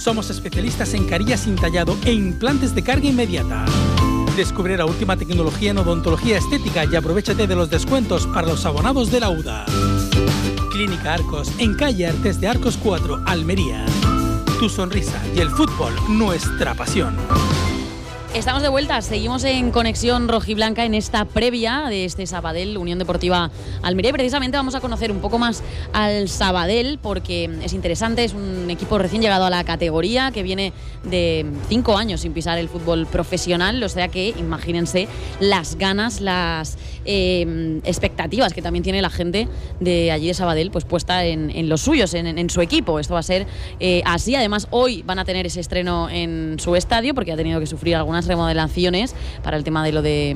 Somos especialistas en carillas sin tallado e implantes de carga inmediata. Descubre la última tecnología en odontología estética y aprovéchate de los descuentos para los abonados de la UDA. Clínica Arcos, en calle Artes de Arcos 4, Almería. Tu sonrisa y el fútbol, nuestra pasión. Estamos de vuelta, seguimos en Conexión Rojiblanca en esta previa de este Sabadell, Unión Deportiva Almería. Y precisamente vamos a conocer un poco más al Sabadell porque es interesante, es un equipo recién llegado a la categoría que viene de 5 años sin pisar el fútbol profesional, o sea que imagínense las ganas, las expectativas que también tiene la gente de allí de Sabadell, pues puesta en los suyos, en su equipo. Esto va a ser así. Además, hoy van a tener ese estreno en su estadio porque ha tenido que sufrir algunas remodelaciones para el tema de lo de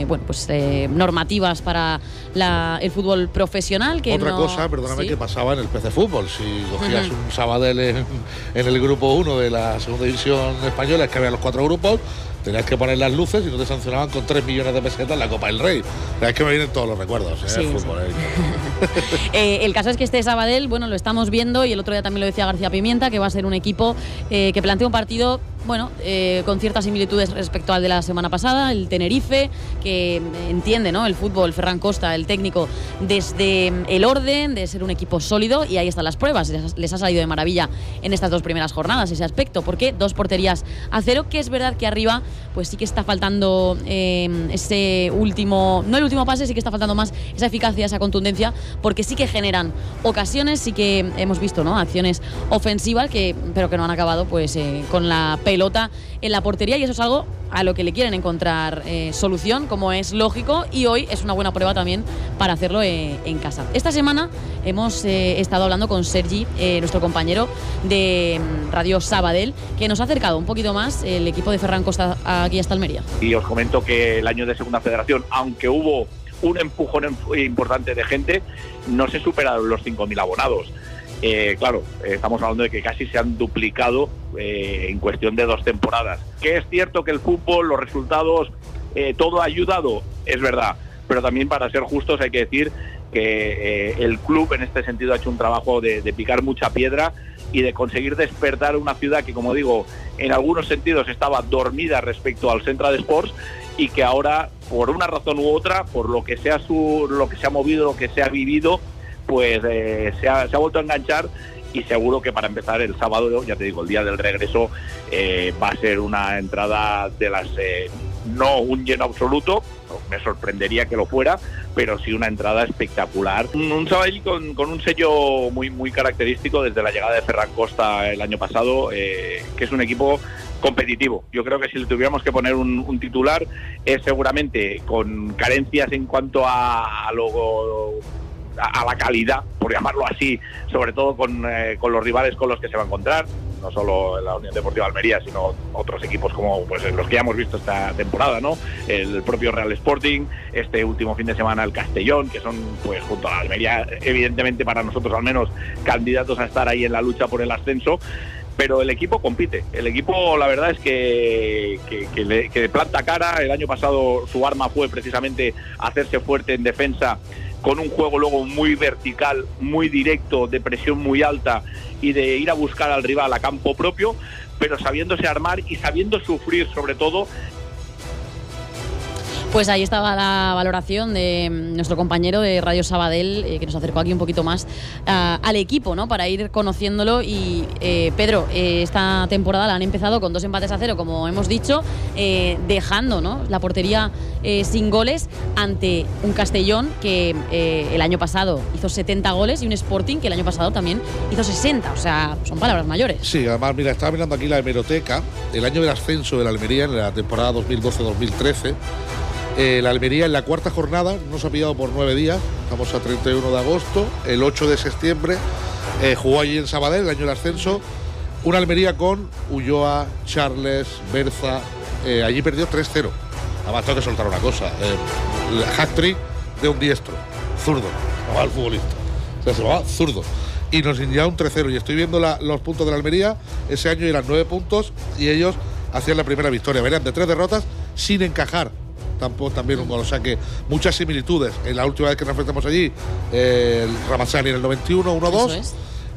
normativas para el fútbol profesional. Que otra no, cosa, perdóname, ¿sí? que pasaba en el PC Fútbol. Si cogías un Sabadell en el grupo 1 de la segunda división española, es que había los 4 grupos, tenías que poner las luces y no te sancionaban con 3 millones de pesetas en la Copa del Rey. Es que me vienen todos los recuerdos, sí, el fútbol. Sí. El caso es que este Sabadell, bueno, lo estamos viendo y el otro día también lo decía García Pimienta, que va a ser un equipo que plantea un partido, bueno, con ciertas similitudes respecto al de la semana pasada, el Tenerife, que entiende, ¿no?, el fútbol, Ferran Costa, el técnico, desde el orden de ser un equipo sólido, y ahí están las pruebas. Les ha salido de maravilla en estas 2 primeras jornadas ese aspecto, porque 2 porterías a 0, que es verdad que arriba pues sí que está faltando ese último, no el último pase, sí que está faltando más esa eficacia, esa contundencia, porque sí que generan ocasiones, sí que hemos visto, ¿no?, acciones ofensivas pero que no han acabado pues con la pelota en la portería, y eso es algo a lo que le quieren encontrar solución, como es lógico, y hoy es una buena prueba también para hacerlo en casa. Esta semana hemos estado hablando con Sergi, nuestro compañero de Radio Sabadell, que nos ha acercado un poquito más el equipo de Ferran Costa aquí hasta Almería. Y os comento que el año de Segunda Federación, aunque hubo un empujón importante de gente, no se superaron los 5.000 abonados. Claro, estamos hablando de que casi se han duplicado en cuestión de 2 temporadas. Que es cierto que el fútbol, los resultados, todo ha ayudado, es verdad, pero también, para ser justos, hay que decir que el club en este sentido ha hecho un trabajo de picar mucha piedra y de conseguir despertar una ciudad que, como digo, en algunos sentidos estaba dormida respecto al Central Sports, y que ahora, por una razón u otra, por lo que se ha movido, lo que se ha vivido, pues se ha vuelto a enganchar. Y seguro que para empezar el sábado, ya te digo, el día del regreso, va a ser una entrada de las... no un lleno absoluto, me sorprendería que lo fuera, pero sí una entrada espectacular. Un Sabadell con un sello muy, muy característico desde la llegada de Ferran Costa el año pasado, que es un equipo competitivo. Yo creo que si le tuviéramos que poner un titular, es seguramente con carencias en cuanto a la calidad, por llamarlo así, sobre todo con los rivales con los que se va a encontrar, no solo la Unión Deportiva Almería, sino otros equipos como pues los que ya hemos visto esta temporada, ¿no? El propio Real Sporting, este último fin de semana el Castellón, que son, pues, junto a la Almería, evidentemente para nosotros al menos, candidatos a estar ahí en la lucha por el ascenso. Pero el equipo compite. El equipo, la verdad es que planta cara. El año pasado su arma fue precisamente hacerse fuerte en defensa, con un juego luego muy vertical, muy directo, de presión muy alta y de ir a buscar al rival a campo propio, pero sabiéndose armar y sabiendo sufrir sobre todo. Pues ahí estaba la valoración de nuestro compañero de Radio Sabadell, que nos acercó aquí un poquito más al equipo, ¿no?, para ir conociéndolo. Y Pedro, esta temporada la han empezado con 2 empates a 0, como hemos dicho, dejando, ¿no?, la portería sin goles ante un Castellón que el año pasado hizo 70 goles y un Sporting que el año pasado también hizo 60. O sea, son palabras mayores. Sí, además, mira, estaba mirando aquí la hemeroteca. El año del ascenso de la Almería, en la temporada 2012-2013, la Almería en la 4ª jornada no se ha pillado por 9 días, estamos a 31 de agosto, el 8 de septiembre jugó allí en Sabadell, el año del ascenso, una Almería con Ulloa, Charles, Berza, allí perdió 3-0. Además tengo que soltar una cosa, el hat-trick de un diestro, zurdo, se llamaba el futbolista, o sea, se llamaba zurdo, y nos indica un 3-0, y estoy viendo los puntos de la Almería, ese año eran 9 puntos, y ellos hacían la primera victoria, venían de 3 derrotas sin encajar también un gol, o sea que muchas similitudes. En la última vez que nos enfrentamos allí, el Ramazzani en el 91, 1-2,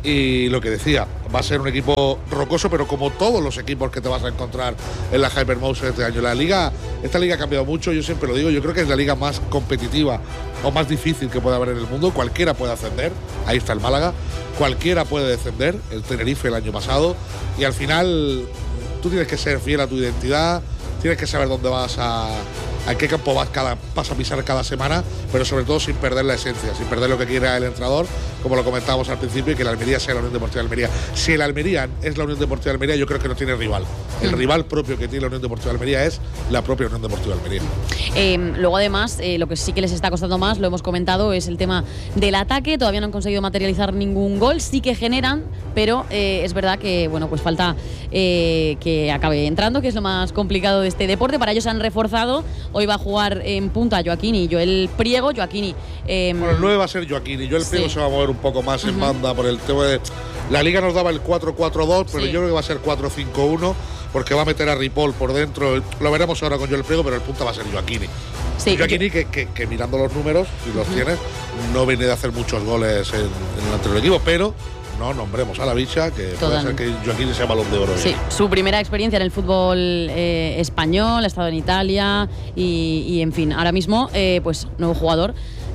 Y lo que decía, va a ser un equipo rocoso, pero como todos los equipos que te vas a encontrar en la Hypermouse este año. Esta liga ha cambiado mucho, yo siempre lo digo, yo creo que es la liga más competitiva o más difícil que puede haber en el mundo. Cualquiera puede ascender, ahí está el Málaga, cualquiera puede descender, el Tenerife el año pasado, y al final tú tienes que ser fiel a tu identidad, tienes que saber dónde vas a qué campo vas a pisar cada semana, pero sobre todo sin perder la esencia, sin perder lo que quiera el entrenador, como lo comentábamos al principio, y que la Almería sea la Unión Deportiva de Almería. Si el Almería es la Unión Deportiva de Almería, yo creo que no tiene rival. El rival propio que tiene la Unión Deportiva de Almería es la propia Unión Deportiva de Almería. Luego, además, lo que sí que les está costando más, lo hemos comentado, es el tema del ataque. Todavía no han conseguido materializar ningún gol, sí que generan, pero es verdad que bueno, pues falta que acabe entrando, que es lo más complicado de este deporte. Para ellos se han reforzado. Hoy va a jugar en punta Joaquini, Joel Priego. Joaquini. Bueno, el 9 va a ser Joaquini. Joel Priego se va a mover un poco más en banda por el tema de. La liga nos daba el 4-4-2, pero yo creo que va a ser 4-5-1, porque va a meter a Ripoll por dentro. Lo veremos ahora con Joel Priego, pero el punta va a ser Joaquini. Sí, Joaquini, que mirando los números, si los tienes, no viene de hacer muchos goles en el anterior equipo, pero. No nombremos a la bicha, que puede ser que Joaquín sea Balón de Oro. Sí, su primera experiencia en el fútbol español, ha estado en Italia y en fin, ahora mismo pues nuevo jugador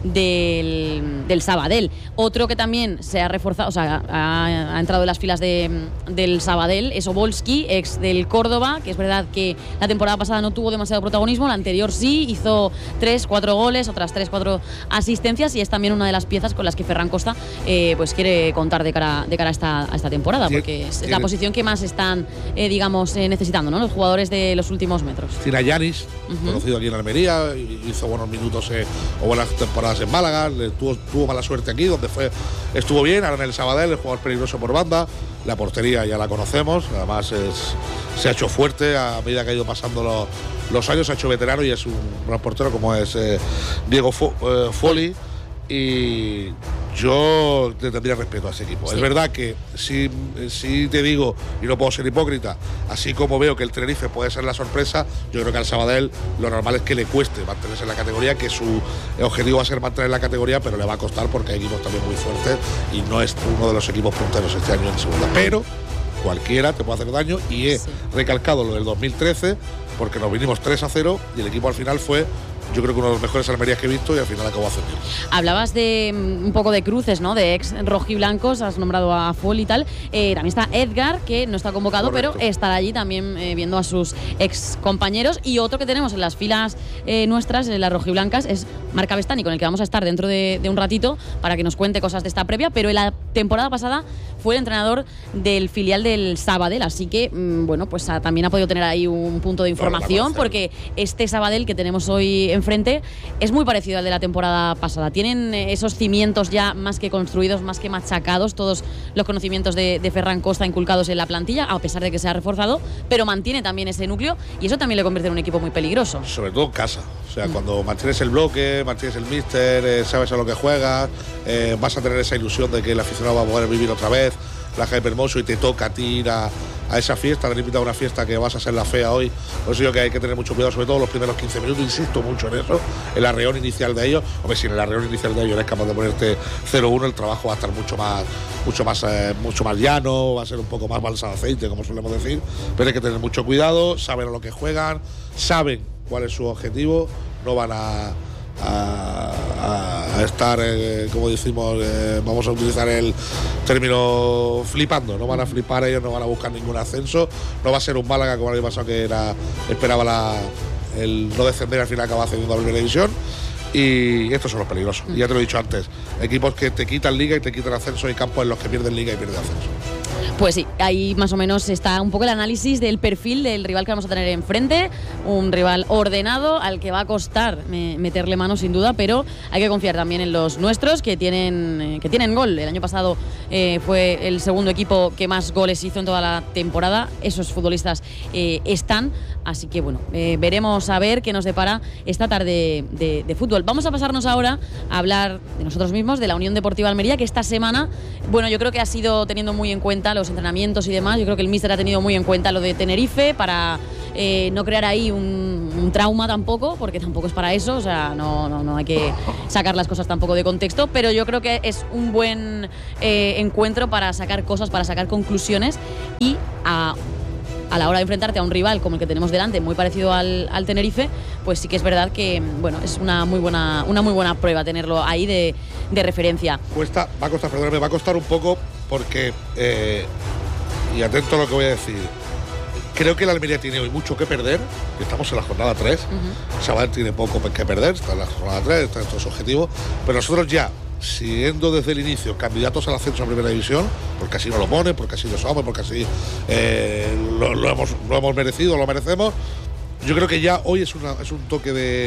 del Sabadell. Otro que también se ha reforzado, o sea, ha entrado en las filas del Sabadell es Obolski, ex del Córdoba, que es verdad que la temporada pasada no tuvo demasiado protagonismo, la anterior sí, hizo 3-4 goles, otras 3-4 asistencias, y es también una de las piezas con las que Ferran Costa pues quiere contar de cara a esta temporada, porque es la posición que más están digamos necesitando, ¿no?, los jugadores de los últimos metros. Tiene a Yanis, conocido aquí en Almería, hizo buenos minutos o buenas temporadas en Málaga, tuvo mala suerte aquí, donde estuvo bien. Ahora en el Sabadell, el jugador peligroso por banda. La portería ya la conocemos, además se ha hecho fuerte a medida que ha ido pasando los años, se ha hecho veterano y es un gran portero como es Diego Foley. Y yo le tendría respeto a ese equipo. Sí. Es verdad que si te digo, y no puedo ser hipócrita, así como veo que el Tenerife puede ser la sorpresa, yo creo que al Sabadell lo normal es que le cueste mantenerse en la categoría, que su objetivo va a ser mantener la categoría, pero le va a costar porque hay equipos también muy fuertes y no es uno de los equipos punteros este año en segunda. Pero cualquiera te puede hacer daño, y he recalcado lo del 2013 porque nos vinimos 3-0 y el equipo al final fue, yo creo que uno de los mejores Almerías que he visto, y al final acabó ascendiendo. Hablabas de un poco de cruces, ¿no?, de ex rojiblancos, has nombrado a Fol y tal. También está Edgar, que no está convocado, correcto, pero estará allí también viendo a sus ex compañeros. Y otro que tenemos en las filas nuestras, en las rojiblancas, es Marc Avestany, con el que vamos a estar dentro de un ratito para que nos cuente cosas de esta previa, pero en la temporada pasada fue el entrenador del filial del Sabadell, así que bueno, pues también ha podido tener ahí un punto de información, porque este Sabadell que tenemos hoy enfrente es muy parecido al de la temporada pasada. Tienen esos cimientos ya más que construidos, más que machacados, todos los conocimientos de Ferran Costa inculcados en la plantilla, a pesar de que se ha reforzado, pero mantiene también ese núcleo, y eso también le convierte en un equipo muy peligroso. Sobre todo en casa, o sea, cuando mantienes el bloque, mantienes el míster, sabes a lo que juegas, vas a tener esa ilusión de que el aficionado va a poder vivir otra vez la Hypermouse y te toca a ti ir a esa fiesta. Te han invitado a una fiesta que vas a ser la fea hoy. Por eso digo que hay que tener mucho cuidado, sobre todo los primeros 15 minutos, insisto mucho en eso, el arreón inicial de ellos. Hombre, si en el arreón inicial de ellos eres capaz de ponerte 0-1, el trabajo va a estar mucho más llano, va a ser un poco más balsa de aceite, como solemos decir, pero hay que tener mucho cuidado, saben a lo que juegan, saben cuál es su objetivo, no van a estar, como decimos, vamos a utilizar el término flipando, no van a flipar ellos, no van a buscar ningún ascenso, no va a ser un Málaga como el año pasado que esperaba el no descender, al final acaba ascendiendo a la primera división. Y estos son los peligrosos, ya te lo he dicho antes, equipos que te quitan liga y te quitan ascenso, y campos en los que pierden liga y pierden ascenso. Pues sí, ahí más o menos está un poco el análisis del perfil del rival que vamos a tener enfrente, un rival ordenado al que va a costar meterle mano sin duda, pero hay que confiar también en los nuestros que tienen gol. El año pasado fue el segundo equipo que más goles hizo en toda la temporada, esos futbolistas están, así que bueno, veremos a ver qué nos depara esta tarde de fútbol. Vamos a pasarnos ahora a hablar de nosotros mismos, de la Unión Deportiva Almería, que esta semana, bueno, yo creo que ha sido teniendo muy en cuenta los entrenamientos y demás, yo creo que el míster ha tenido muy en cuenta lo de Tenerife para no crear ahí un trauma tampoco, porque tampoco es para eso, o sea, no hay que sacar las cosas tampoco de contexto, pero yo creo que es un buen encuentro para sacar cosas, para sacar conclusiones y a la hora de enfrentarte a un rival como el que tenemos delante, muy parecido al Tenerife, pues sí que es verdad que bueno, es una muy buena prueba tenerlo ahí de referencia. Va a costar un poco porque, y atento a lo que voy a decir, creo que la Almería tiene hoy mucho que perder, estamos en la jornada 3, Sabadell tiene poco que perder, está en la jornada 3, está en todos sus objetivos, pero nosotros ya, siendo desde el inicio candidatos al ascenso a Primera División, porque así nos lo ponen, porque así lo somos, porque así lo hemos merecido, lo merecemos, yo creo que ya hoy es un toque de...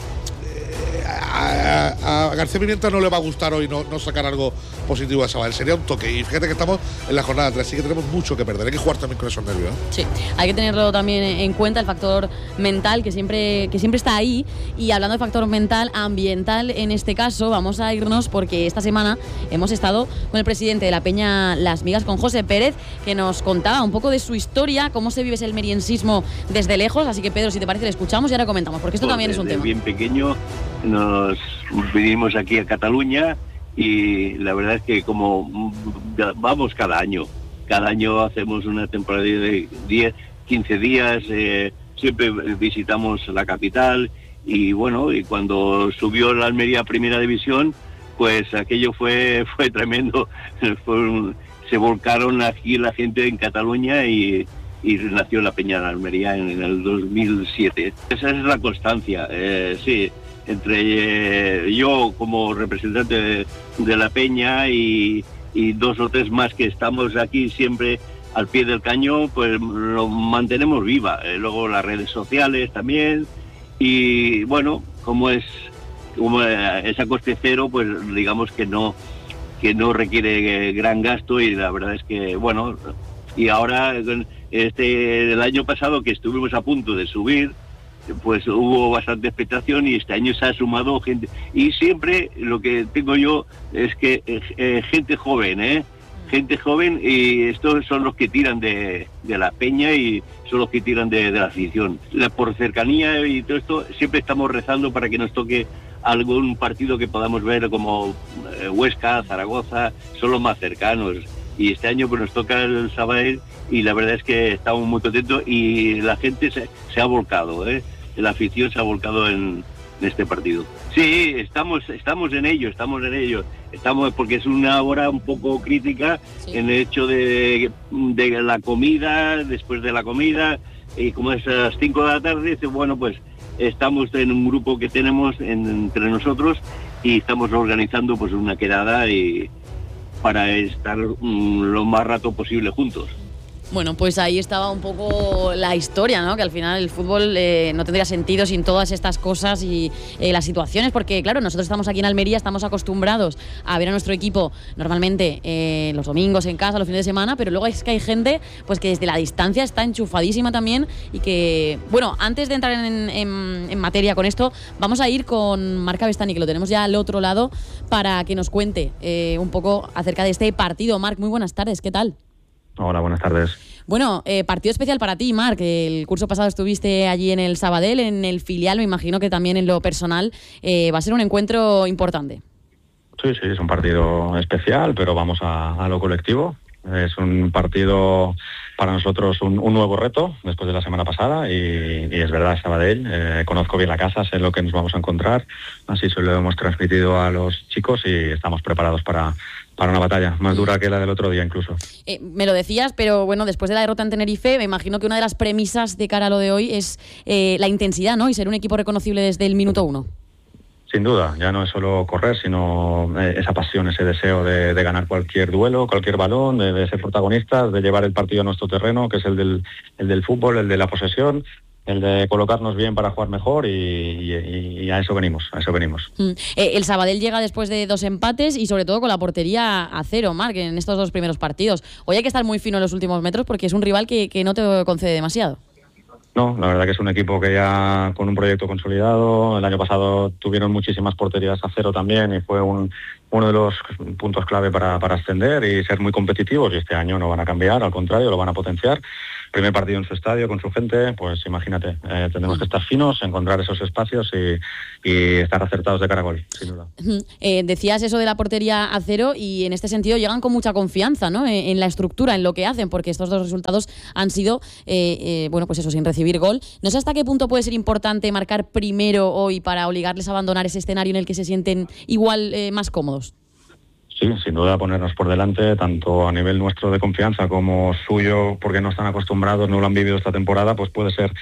A García Pimienta no le va a gustar hoy no sacar algo positivo a Sabadell, sería un toque, y fíjate que estamos en la jornada 3, así que tenemos mucho que perder, hay que jugar también con esos nervios, ¿eh? Sí, hay que tenerlo también en cuenta, el factor mental que siempre está ahí. Y hablando de factor mental, ambiental en este caso, vamos a irnos porque esta semana hemos estado con el presidente de la Peña Las Migas, con José Pérez, que nos contaba un poco de su historia, cómo se vive ese almeriensismo desde lejos, así que Pedro, si te parece, le escuchamos y ahora comentamos, porque esto pues también es un tema. Bien pequeño nos vinimos aquí a Cataluña y la verdad es que como vamos cada año hacemos una temporada de 10, 15 días, siempre visitamos la capital y bueno, y cuando subió la Almería a Primera División, pues aquello fue tremendo, se volcaron aquí la gente en Cataluña y nació la Peña de Almería en el 2007. Esa es la constancia, sí. Entre yo como representante de la Peña y 2 o 3 más que estamos aquí siempre al pie del cañón, pues lo mantenemos viva. Luego las redes sociales también y bueno, como es a coste cero, pues digamos que no requiere gran gasto y la verdad es que bueno, y ahora el año pasado que estuvimos a punto de subir, pues hubo bastante expectación y este año se ha sumado gente y siempre lo que tengo yo es que gente joven, y estos son los que tiran de la Peña y son los que tiran de la afición. Por cercanía y todo esto siempre estamos rezando para que nos toque algún partido que podamos ver como Huesca, Zaragoza, son los más cercanos y este año pues nos toca el Sabadell y la verdad es que estamos muy contentos y la gente se ha volcado, la afición se ha volcado en este partido. Sí, estamos en ello, estamos porque es una hora un poco crítica, sí, en el hecho de la comida, después de la comida, y como es a las 5 de la tarde, bueno, pues estamos en un grupo que tenemos entre nosotros y estamos organizando pues una quedada y para estar lo más rato posible juntos. Bueno, pues ahí estaba un poco la historia, ¿no? Que al final el fútbol no tendría sentido sin todas estas cosas y las situaciones, porque claro, nosotros estamos aquí en Almería, estamos acostumbrados a ver a nuestro equipo normalmente los domingos en casa, los fines de semana, pero luego es que hay gente pues que desde la distancia está enchufadísima también y que, bueno, antes de entrar en materia con esto, vamos a ir con Marc Avestany, que lo tenemos ya al otro lado, para que nos cuente un poco acerca de este partido. Marc, muy buenas tardes, ¿qué tal? Hola, buenas tardes. Bueno, partido especial para ti, Marc. El curso pasado estuviste allí en el Sabadell, en el filial, me imagino que también en lo personal va a ser un encuentro importante. Sí, es un partido especial, pero vamos a lo colectivo. Es un partido para nosotros un nuevo reto después de la semana pasada y es verdad, Sabadell, conozco bien la casa, sé lo que nos vamos a encontrar, así se lo hemos transmitido a los chicos y estamos preparados para una batalla más dura que la del otro día incluso. Me lo decías, pero bueno, después de la derrota en Tenerife, me imagino que una de las premisas de cara a lo de hoy es la intensidad, ¿no? Y ser un equipo reconocible desde el minuto 1. Sin duda, ya no es solo correr, sino esa pasión, ese deseo de ganar cualquier duelo, cualquier balón, de ser protagonistas, de llevar el partido a nuestro terreno, que es el del fútbol, el de la posesión, el de colocarnos bien para jugar mejor y a eso venimos, El Sabadell llega después de 2 empates y sobre todo con la portería a 0, Marc, en estos 2 primeros partidos. Hoy hay que estar muy fino en los últimos metros porque es un rival que no te concede demasiado. No, la verdad que es un equipo que ya con un proyecto consolidado. El año pasado tuvieron muchísimas porterías a cero también y fue uno de los puntos clave para ascender y ser muy competitivos, y este año no van a cambiar, al contrario, lo van a potenciar. Primer partido en su estadio con su gente, pues imagínate, tendremos que estar finos, encontrar esos espacios y estar acertados de cara a gol, sin duda. Decías eso de la portería a cero y en este sentido llegan con mucha confianza, ¿no? En la estructura, en lo que hacen, porque estos dos resultados han sido, bueno, pues eso, sin recibir gol. No sé hasta qué punto puede ser importante marcar primero hoy para obligarles a abandonar ese escenario en el que se sienten igual más cómodos. Sí, sin duda ponernos por delante, tanto a nivel nuestro de confianza como suyo, porque no están acostumbrados, no lo han vivido esta temporada, pues puede ser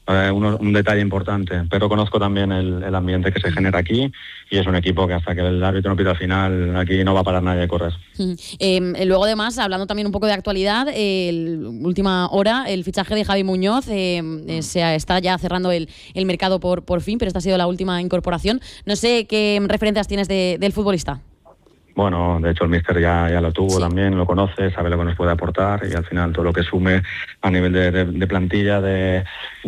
un detalle importante. Pero conozco también el ambiente que se genera aquí y es un equipo que hasta que el árbitro no pita al final, aquí no va a parar nadie de correr. Luego además, hablando también un poco de actualidad, última hora, el fichaje de Javi Muñoz, se está ya cerrando el mercado por fin, pero esta ha sido la última incorporación. No sé qué referencias tienes del futbolista. Bueno, de hecho el míster ya lo tuvo, sí. También lo conoce, sabe lo que nos puede aportar y al final todo lo que sume a nivel de plantilla, de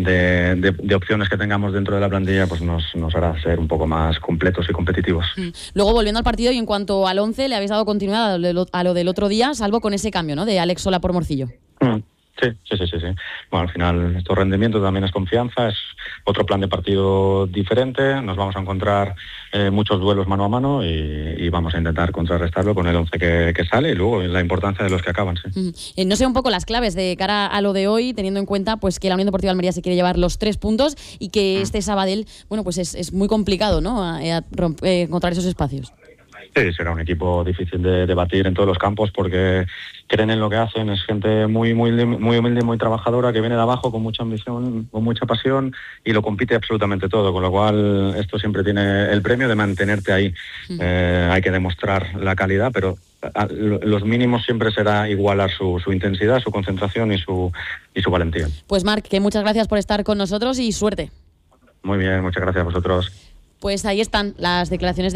opciones que tengamos dentro de la plantilla, pues nos hará ser un poco más completos y competitivos. Luego, volviendo al partido y en cuanto al 11, le habéis dado continuidad a lo del otro día, salvo con ese cambio, ¿no? De Alex Sola por Morcillo. Sí. Bueno, al final estos rendimientos también es confianza, es otro plan de partido diferente, nos vamos a encontrar muchos duelos mano a mano y vamos a intentar contrarrestarlo con el 11 que sale y luego la importancia de los que acaban. Sí. No sé un poco las claves de cara a lo de hoy, teniendo en cuenta pues que la Unión Deportiva Almería se quiere llevar los 3 puntos y que este Sabadell, bueno, pues es muy complicado, ¿no? Encontrar esos espacios. Sí, será un equipo difícil de batir en todos los campos porque creen en lo que hacen, es gente muy humilde, muy trabajadora, que viene de abajo con mucha ambición, con mucha pasión y lo compite absolutamente todo, con lo cual esto siempre tiene el premio de mantenerte ahí. Hay que demostrar la calidad, pero los mínimos siempre será igualar su intensidad, su concentración y su valentía. Pues Marc, que muchas gracias por estar con nosotros y suerte. Muy bien, muchas gracias a vosotros. Pues ahí están las declaraciones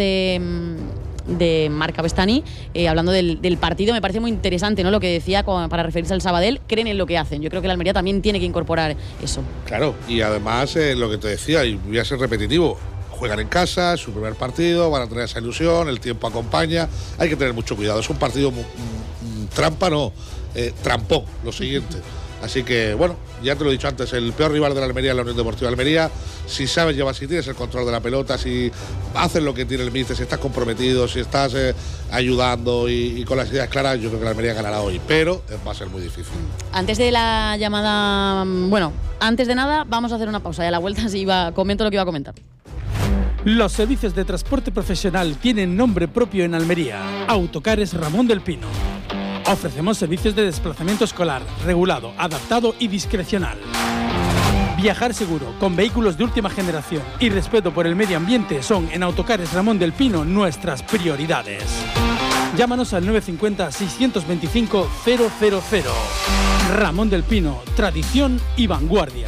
de Marc Avestany, hablando del partido. Me parece muy interesante, ¿no? Lo que decía para referirse al Sabadell, creen en lo que hacen. Yo creo que la Almería también tiene que incorporar eso. Claro, y además lo que te decía, y voy a ser repetitivo, juegan en casa, su primer partido, van a tener esa ilusión, el tiempo acompaña, hay que tener mucho cuidado. Es un partido trampón, lo siguiente. Así que, bueno, ya te lo he dicho antes, el peor rival de la Almería es la Unión Deportiva Almería. Si sabes llevar, si tienes el control de la pelota, si haces lo que tiene el míster, si estás comprometido, si estás ayudando y con las ideas claras, yo creo que la Almería ganará hoy, pero va a ser muy difícil. Antes de la llamada, antes de nada, vamos a hacer una pausa y a la vuelta comento lo que iba a comentar. Los servicios de transporte profesional tienen nombre propio en Almería. Autocares Ramón del Pino. Ofrecemos servicios de desplazamiento escolar, regulado, adaptado y discrecional. Viajar seguro, con vehículos de última generación y respeto por el medio ambiente son en Autocares Ramón del Pino nuestras prioridades. Llámanos al 950-625-000. Ramón del Pino, tradición y vanguardia.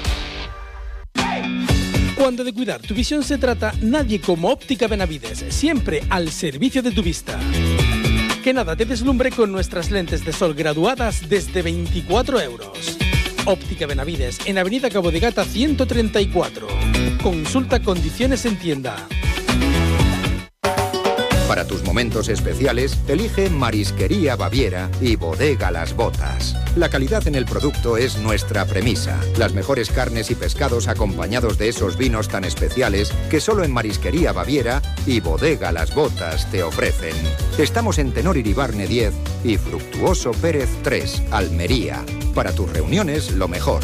Cuando de cuidar tu visión se trata, nadie como Óptica Benavides, siempre al servicio de tu vista. Que nada te deslumbre con nuestras lentes de sol graduadas desde 24 euros. Óptica Benavides, en Avenida Cabo de Gata 134. Consulta condiciones en tienda. Para tus momentos especiales, elige Marisquería Baviera y Bodega Las Botas. La calidad en el producto es nuestra premisa. Las mejores carnes y pescados acompañados de esos vinos tan especiales que solo en Marisquería Baviera y Bodega Las Botas te ofrecen. Estamos en Tenor Iribarne 10 y Fructuoso Pérez 3, Almería. Para tus reuniones, lo mejor.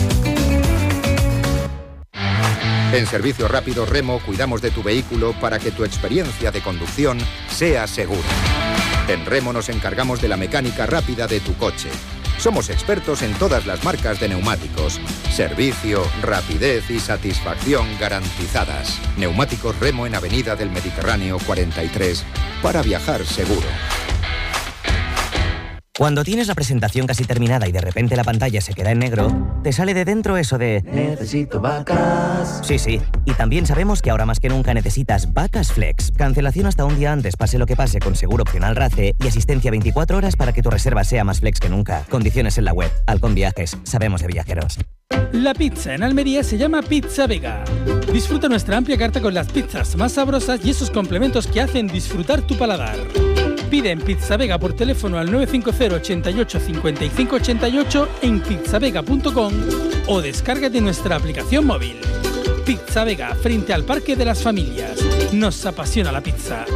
En Servicio Rápido Remo cuidamos de tu vehículo para que tu experiencia de conducción sea segura. En Remo nos encargamos de la mecánica rápida de tu coche. Somos expertos en todas las marcas de neumáticos. Servicio, rapidez y satisfacción garantizadas. Neumáticos Remo en Avenida del Mediterráneo 43 para viajar seguro. Cuando tienes la presentación casi terminada y de repente la pantalla se queda en negro, te sale de dentro eso de... Necesito vacas. Sí. Y también sabemos que ahora más que nunca necesitas Vacas Flex. Cancelación hasta un día antes, pase lo que pase, con seguro opcional RACE y asistencia 24 horas para que tu reserva sea más flex que nunca. Condiciones en la web. Halcón Viajes. Sabemos de viajeros. La pizza en Almería se llama Pizza Vega. Disfruta nuestra amplia carta con las pizzas más sabrosas y esos complementos que hacen disfrutar tu paladar. Pide en Pizza Vega por teléfono al 950 88 55 88 en pizzavega.com o descárgate nuestra aplicación móvil. Pizza Vega, frente al Parque de las Familias. Nos apasiona la pizza.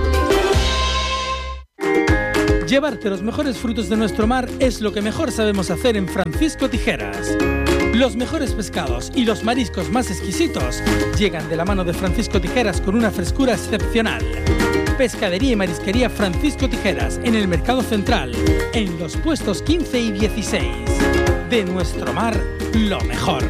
Llevarte los mejores frutos de nuestro mar es lo que mejor sabemos hacer en Francisco Tijeras. Los mejores pescados y los mariscos más exquisitos llegan de la mano de Francisco Tijeras con una frescura excepcional. Pescadería y marisquería Francisco Tijeras en el Mercado Central, en los puestos 15 y 16. De nuestro mar, lo mejor.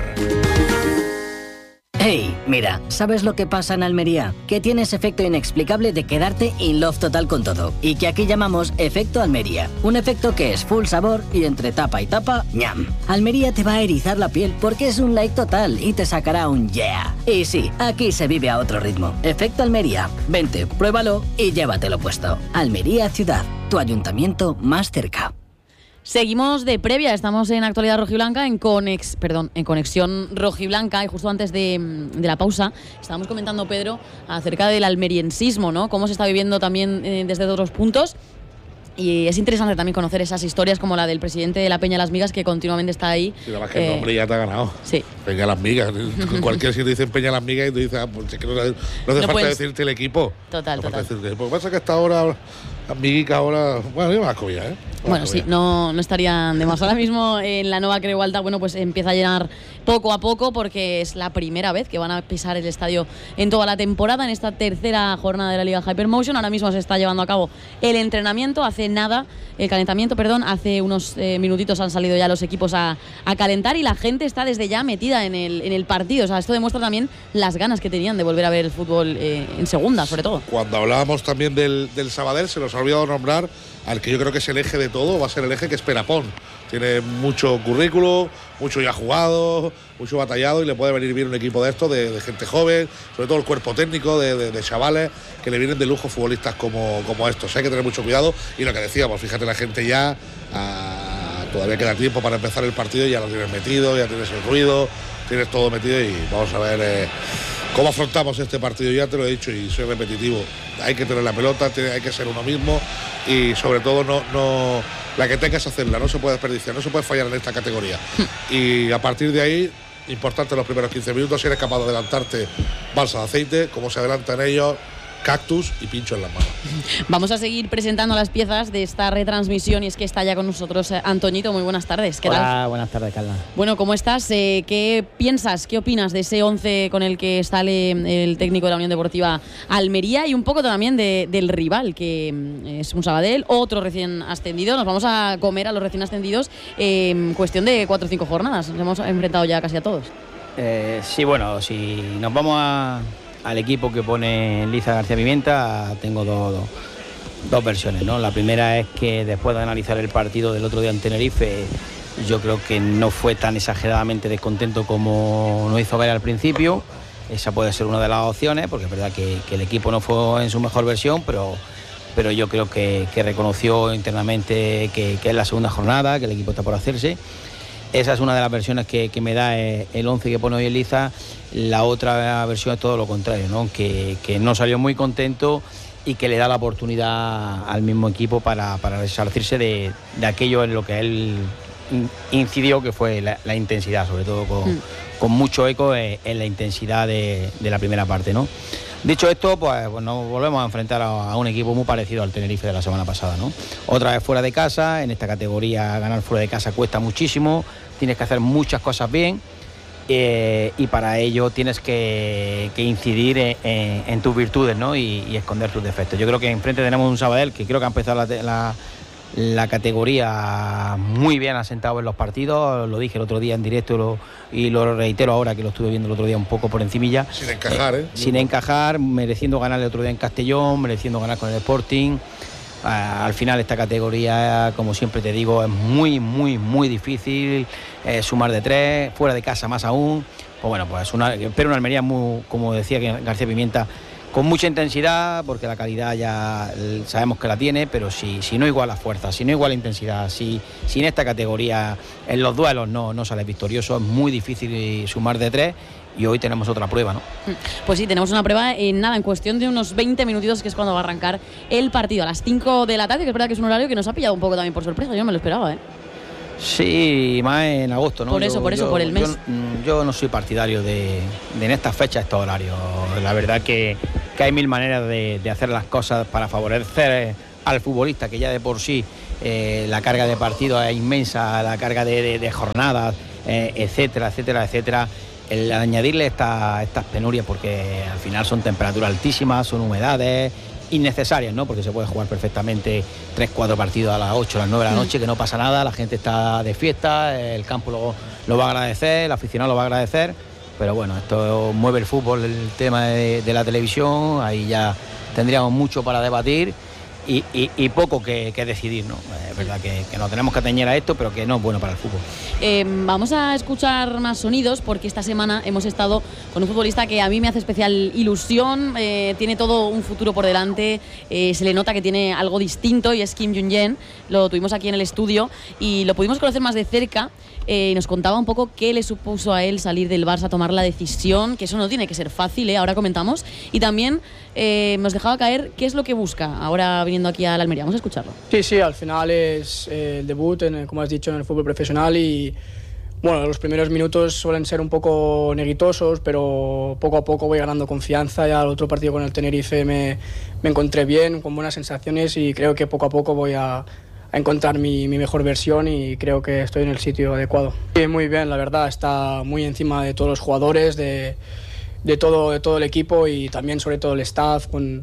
Hey, mira, ¿sabes lo que pasa en Almería? Que tienes efecto inexplicable de quedarte in love total con todo. Y que aquí llamamos efecto Almería. Un efecto que es full sabor y entre tapa y tapa, ¡ñam! Almería te va a erizar la piel porque es un like total y te sacará un yeah. Y sí, aquí se vive a otro ritmo. Efecto Almería. Vente, pruébalo y llévatelo puesto. Almería Ciudad, tu ayuntamiento más cerca. Seguimos de previa, estamos en Actualidad Rojiblanca, en Conexión Rojiblanca, y justo antes de la pausa estábamos comentando, Pedro, acerca del almeriensismo, ¿no? Cómo se está viviendo también desde otros puntos. Y es interesante también conocer esas historias como la del presidente de la Peña Las Migas, que continuamente está ahí. Sí, la verdad es que el nombre ya te ha ganado. Sí. Peña Las Migas. Cualquier sitio dicen Peña Las Migas y tú dices, pues es que no hace falta decirte el equipo. Total. Porque pasa que hasta ahora, las miguicas ahora, bueno, yo me las comía, ¿eh? Bueno, sí, no estarían de más. Ahora mismo en la nueva Creu Alta, bueno, pues empieza a llenar poco a poco, porque es la primera vez que van a pisar el estadio en toda la temporada, en esta tercera jornada de la Liga Hypermotion. Ahora mismo se está llevando a cabo el entrenamiento, el calentamiento, hace unos minutitos han salido ya los equipos a calentar, y la gente está desde ya metida en el partido. O sea, esto demuestra también las ganas que tenían de volver a ver el fútbol en segunda, sobre todo. Cuando hablábamos también del Sabadell, se nos ha olvidado nombrar al que yo creo que es el eje de todo, va a ser el eje que es Perapón. Tiene mucho currículo, mucho ya jugado, mucho batallado, y le puede venir bien un equipo de estos, de gente joven, sobre todo el cuerpo técnico de chavales que le vienen de lujo futbolistas como estos. Hay que tener mucho cuidado, y lo que decíamos, fíjate, la gente ya todavía queda tiempo para empezar el partido y ya lo tienes metido, ya tienes el ruido, tienes todo metido, y vamos a ver cómo afrontamos este partido. Ya te lo he dicho y soy repetitivo, hay que tener la pelota, hay que ser uno mismo, y sobre todo no la que tengas que hacerla, no se puede desperdiciar, no se puede fallar en esta categoría. Y a partir de ahí, importante los primeros 15 minutos, si eres capaz de adelantarte, balsa de aceite, como se adelantan ellos, cactus y pincho en las manos. Vamos a seguir presentando las piezas de esta retransmisión, y es que está ya con nosotros Antoñito. Muy buenas tardes. ¿Qué tal? Buenas tardes, Carla. Bueno, ¿cómo estás? ¿Qué piensas, qué opinas de ese 11 con el que sale el técnico de la Unión Deportiva Almería, y un poco también del rival, que es un Sabadell, otro recién ascendido? Nos vamos a comer a los recién ascendidos en cuestión de 4 o 5 jornadas. Nos hemos enfrentado ya casi a todos. Sí, bueno, si nos vamos al equipo que pone Liza García Pimienta, tengo dos versiones, ¿no? La primera es que después de analizar el partido del otro día en Tenerife, yo creo que no fue tan exageradamente descontento como nos hizo ver al principio. Esa puede ser una de las opciones, porque es verdad que el equipo no fue en su mejor versión, pero yo creo que reconoció internamente que es la segunda jornada, que el equipo está por hacerse. Esa es una de las versiones que me da el 11 que pone hoy Eliza. La otra versión es todo lo contrario, ¿no? Que no salió muy contento, y que le da la oportunidad al mismo equipo para resarcirse de aquello en lo que él incidió, que fue la intensidad, sobre todo con mucho eco en la intensidad de la primera parte, ¿no? Dicho esto, pues nos volvemos a enfrentar a un equipo muy parecido al Tenerife de la semana pasada, ¿no? Otra vez fuera de casa. En esta categoría ganar fuera de casa cuesta muchísimo, tienes que hacer muchas cosas bien, y para ello tienes que incidir en tus virtudes, ¿no? Y esconder tus defectos. Yo creo que enfrente tenemos un Sabadell que creo que ha empezado la categoría muy bien asentado en los partidos. Lo dije el otro día en directo y lo reitero ahora, que lo estuve viendo el otro día un poco por encimilla. Sin encajar, Sin encajar, mereciendo ganar el otro día en Castellón, mereciendo ganar con el Sporting. Al final esta categoría, como siempre te digo, es muy, muy, muy difícil sumar de 3, fuera de casa más aún. Pues bueno, pero una Almería muy, como decía García Pimienta, con mucha intensidad, porque la calidad ya sabemos que la tiene, pero si no iguala fuerza, si no iguala intensidad, si en esta categoría en los duelos no sales victorioso, es muy difícil sumar de 3. Y hoy tenemos otra prueba, ¿no? Pues sí, tenemos una prueba en cuestión de unos 20 minutitos, que es cuando va a arrancar el partido, a las 5 de la tarde, que es verdad que es un horario que nos ha pillado un poco también por sorpresa, yo no me lo esperaba, ¿eh? Sí, más en agosto, ¿no? Por el mes. Yo no soy partidario de en estas fechas estos horarios. La verdad que hay mil maneras de hacer las cosas para favorecer al futbolista, que ya de por sí la carga de partido es inmensa, la carga de jornadas, etcétera. El añadirle estas penurias, porque al final son temperaturas altísimas, son humedades innecesarias, ¿no? Porque se puede jugar perfectamente 3-4 partidos a las 8, a las 9 de la noche, que no pasa nada, la gente está de fiesta, el campo lo va a agradecer, el aficionado lo va a agradecer, pero bueno, esto mueve el fútbol, el tema de la televisión, ahí ya tendríamos mucho para debatir y poco que decidir, ¿no? Es verdad que nos tenemos que atañer a esto, pero que no es bueno para el fútbol. Vamos a escuchar más sonidos, porque esta semana hemos estado con un futbolista que a mí me hace especial ilusión, tiene todo un futuro por delante, se le nota que tiene algo distinto, y es Kim Jung-jae. Lo tuvimos aquí en el estudio y lo pudimos conocer más de cerca. Nos contaba un poco qué le supuso a él salir del Barça, tomar la decisión, que eso no tiene que ser fácil, ahora comentamos, y también nos dejaba caer qué es lo que busca ahora viniendo aquí a la Almería. Vamos a escucharlo. Sí, al final es el debut, como has dicho, en el fútbol profesional, y bueno, los primeros minutos suelen ser un poco neguitosos, pero poco a poco voy ganando confianza. Ya el otro partido con el Tenerife me encontré bien, con buenas sensaciones, y creo que poco a poco voy a encontrar mi mejor versión, y creo que estoy en el sitio adecuado. Sí, muy bien, la verdad, está muy encima de todos los jugadores, de todo el equipo, y también sobre todo el staff,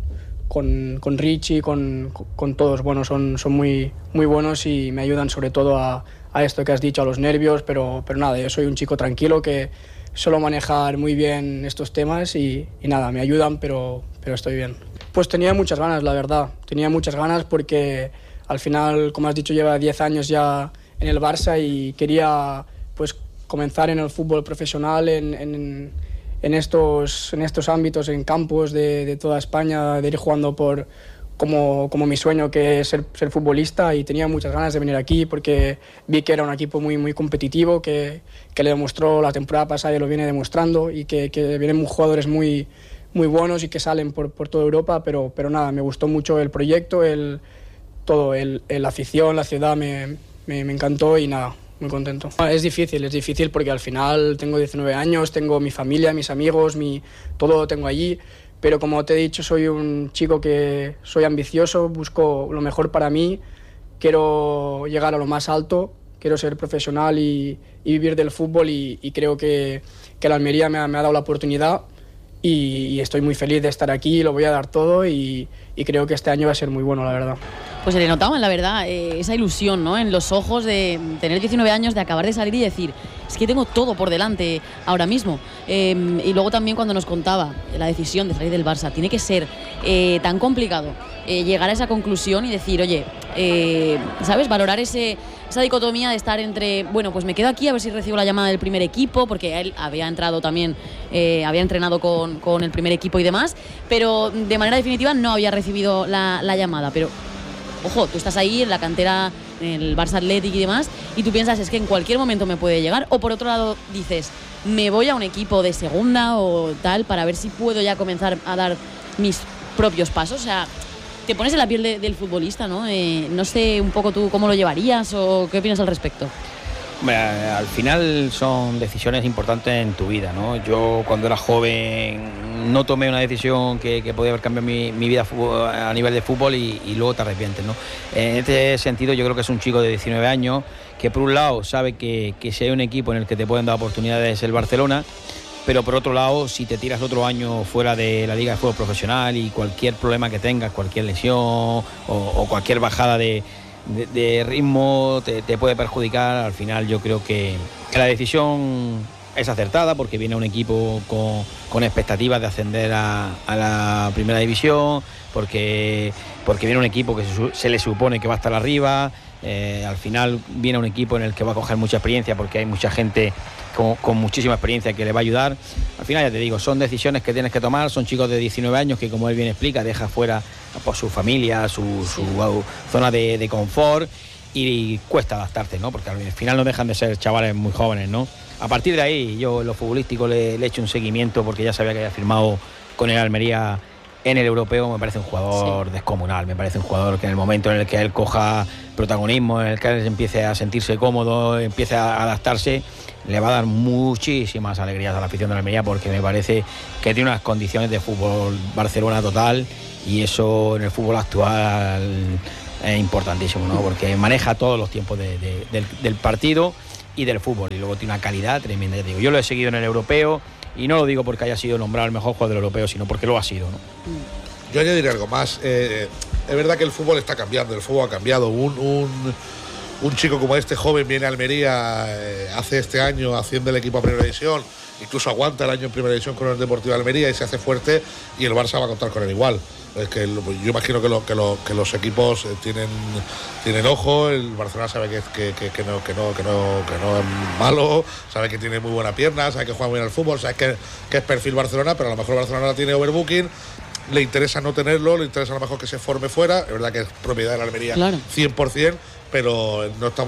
con Richie, con todos. Bueno, son muy buenos y me ayudan sobre todo a esto que has dicho, a los nervios, pero nada, yo soy un chico tranquilo que suelo manejar muy bien estos temas, y nada, me ayudan, pero estoy bien. Pues tenía muchas ganas, la verdad, porque al final, como has dicho, lleva 10 años ya en el Barça, y quería pues comenzar en el fútbol profesional, en estos ámbitos, en campos de toda España, de ir jugando como mi sueño, que es ser futbolista, y tenía muchas ganas de venir aquí porque vi que era un equipo muy competitivo, que le demostró la temporada pasada y lo viene demostrando, y que vienen jugadores muy buenos y que salen por toda Europa, pero nada, me gustó mucho el proyecto, la afición, la ciudad me encantó, y nada, muy contento. Es difícil porque al final tengo 19 años, tengo mi familia, mis amigos, todo lo tengo allí, pero como te he dicho, soy un chico que soy ambicioso, busco lo mejor para mí, quiero llegar a lo más alto, quiero ser profesional y vivir del fútbol, y creo que la Almería me ha dado la oportunidad, y estoy muy feliz de estar aquí, lo voy a dar todo, y creo que este año va a ser muy bueno, la verdad. Pues se le notaba, la verdad, esa ilusión, ¿no?, en los ojos de tener 19 años, de acabar de salir y decir, es que tengo todo por delante ahora mismo. Y luego también cuando nos contaba la decisión de salir del Barça, tiene que ser tan complicado llegar a esa conclusión y decir, oye, ¿sabes?, valorar esa dicotomía de estar entre, bueno, pues me quedo aquí a ver si recibo la llamada del primer equipo, porque él había entrado también, había entrenado con el primer equipo y demás, pero de manera definitiva no había recibido la llamada. Pero ojo, tú estás ahí en la cantera, en el Barça Athletic y demás, y tú piensas, es que en cualquier momento me puede llegar. O por otro lado dices, me voy a un equipo de segunda o tal, para ver si puedo ya comenzar a dar mis propios pasos. O sea, te pones en la piel del futbolista, ¿no? No sé un poco tú cómo lo llevarías o qué opinas al respecto. Al final son decisiones importantes en tu vida, ¿no? Yo cuando era joven no tomé una decisión que podía haber cambiado mi vida a nivel de fútbol, y luego te arrepientes, ¿no? En este sentido yo creo que es un chico de 19 años que por un lado sabe que si hay un equipo en el que te pueden dar oportunidades es el Barcelona, pero por otro lado, si te tiras otro año fuera de la Liga de Fútbol Profesional y cualquier problema que tengas, cualquier lesión o cualquier bajada de ritmo te puede perjudicar, al final yo creo que la decisión es acertada, porque viene un equipo con expectativas de ascender a la primera división, porque viene un equipo que se le supone que va a estar arriba, Al final viene un equipo en el que va a coger mucha experiencia, porque hay mucha gente con muchísima experiencia que le va a ayudar. Al final, ya te digo, son decisiones que tienes que tomar. Son chicos de 19 años que, como él bien explica, deja fuera pues, su familia, su zona de confort, y cuesta adaptarse, ¿no? Porque al final no dejan de ser chavales muy jóvenes, ¿no? A partir de ahí, yo en lo futbolístico le he hecho un seguimiento, porque ya sabía que había firmado con el Almería en el europeo. Me parece un jugador descomunal, me parece un jugador que en el momento en el que él coja protagonismo, en el que él empiece a sentirse cómodo, empiece a adaptarse, le va a dar muchísimas alegrías a la afición de la Almería, porque me parece que tiene unas condiciones de fútbol Barcelona total, y eso en el fútbol actual es importantísimo, ¿no? Porque maneja todos los tiempos del partido y del fútbol, y luego tiene una calidad tremenda. Digo, yo lo he seguido en el europeo, y no lo digo porque haya sido nombrado el mejor jugador del europeo, sino porque lo ha sido, ¿no? Yo añadiré algo más. Es verdad que el fútbol está cambiando, el fútbol ha cambiado. Un chico como este joven viene a Almería, hace este año haciendo el equipo a Primera División, incluso aguanta el año en Primera División con el Deportivo de Almería y se hace fuerte, y el Barça va a contar con él igual. Es que yo imagino que los equipos tienen ojo. El Barcelona sabe que no es malo, sabe que tiene muy buena pierna, sabe que juega muy bien al fútbol, sabe que es perfil Barcelona, pero a lo mejor Barcelona tiene overbooking. Le interesa no tenerlo, le interesa a lo mejor que se forme fuera. Es verdad que es propiedad de la Almería, claro, 100%, pero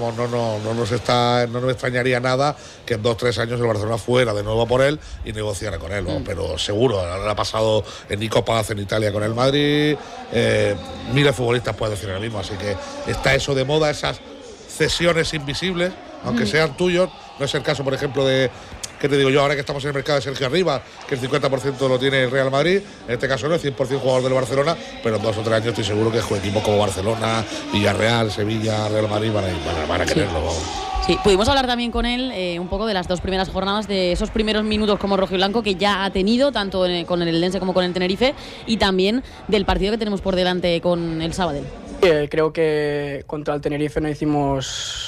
no nos extrañaría nada que en 2-3 años el Barcelona fuera de nuevo por él y negociara con él, ¿no? Pero seguro, ahora ha pasado en Nico Paz en Italia con el Madrid, miles de futbolistas pueden decir lo mismo, así que está eso de moda, esas cesiones invisibles, aunque sean tuyos. No es el caso, por ejemplo, de... ¿Qué te digo yo? Ahora que estamos en el mercado de Sergio Arribas, que el 50% lo tiene el Real Madrid, en este caso no es 100% jugador del Barcelona, pero en 2 o 3 años estoy seguro que equipos como Barcelona, Villarreal, Sevilla, Real Madrid van a quererlo. Sí, pudimos hablar también con él un poco de las 2 primeras jornadas, de esos primeros minutos como rojiblanco que ya ha tenido, tanto con el Eldense como con el Tenerife, y también del partido que tenemos por delante con el Sabadell. Creo que contra el Tenerife no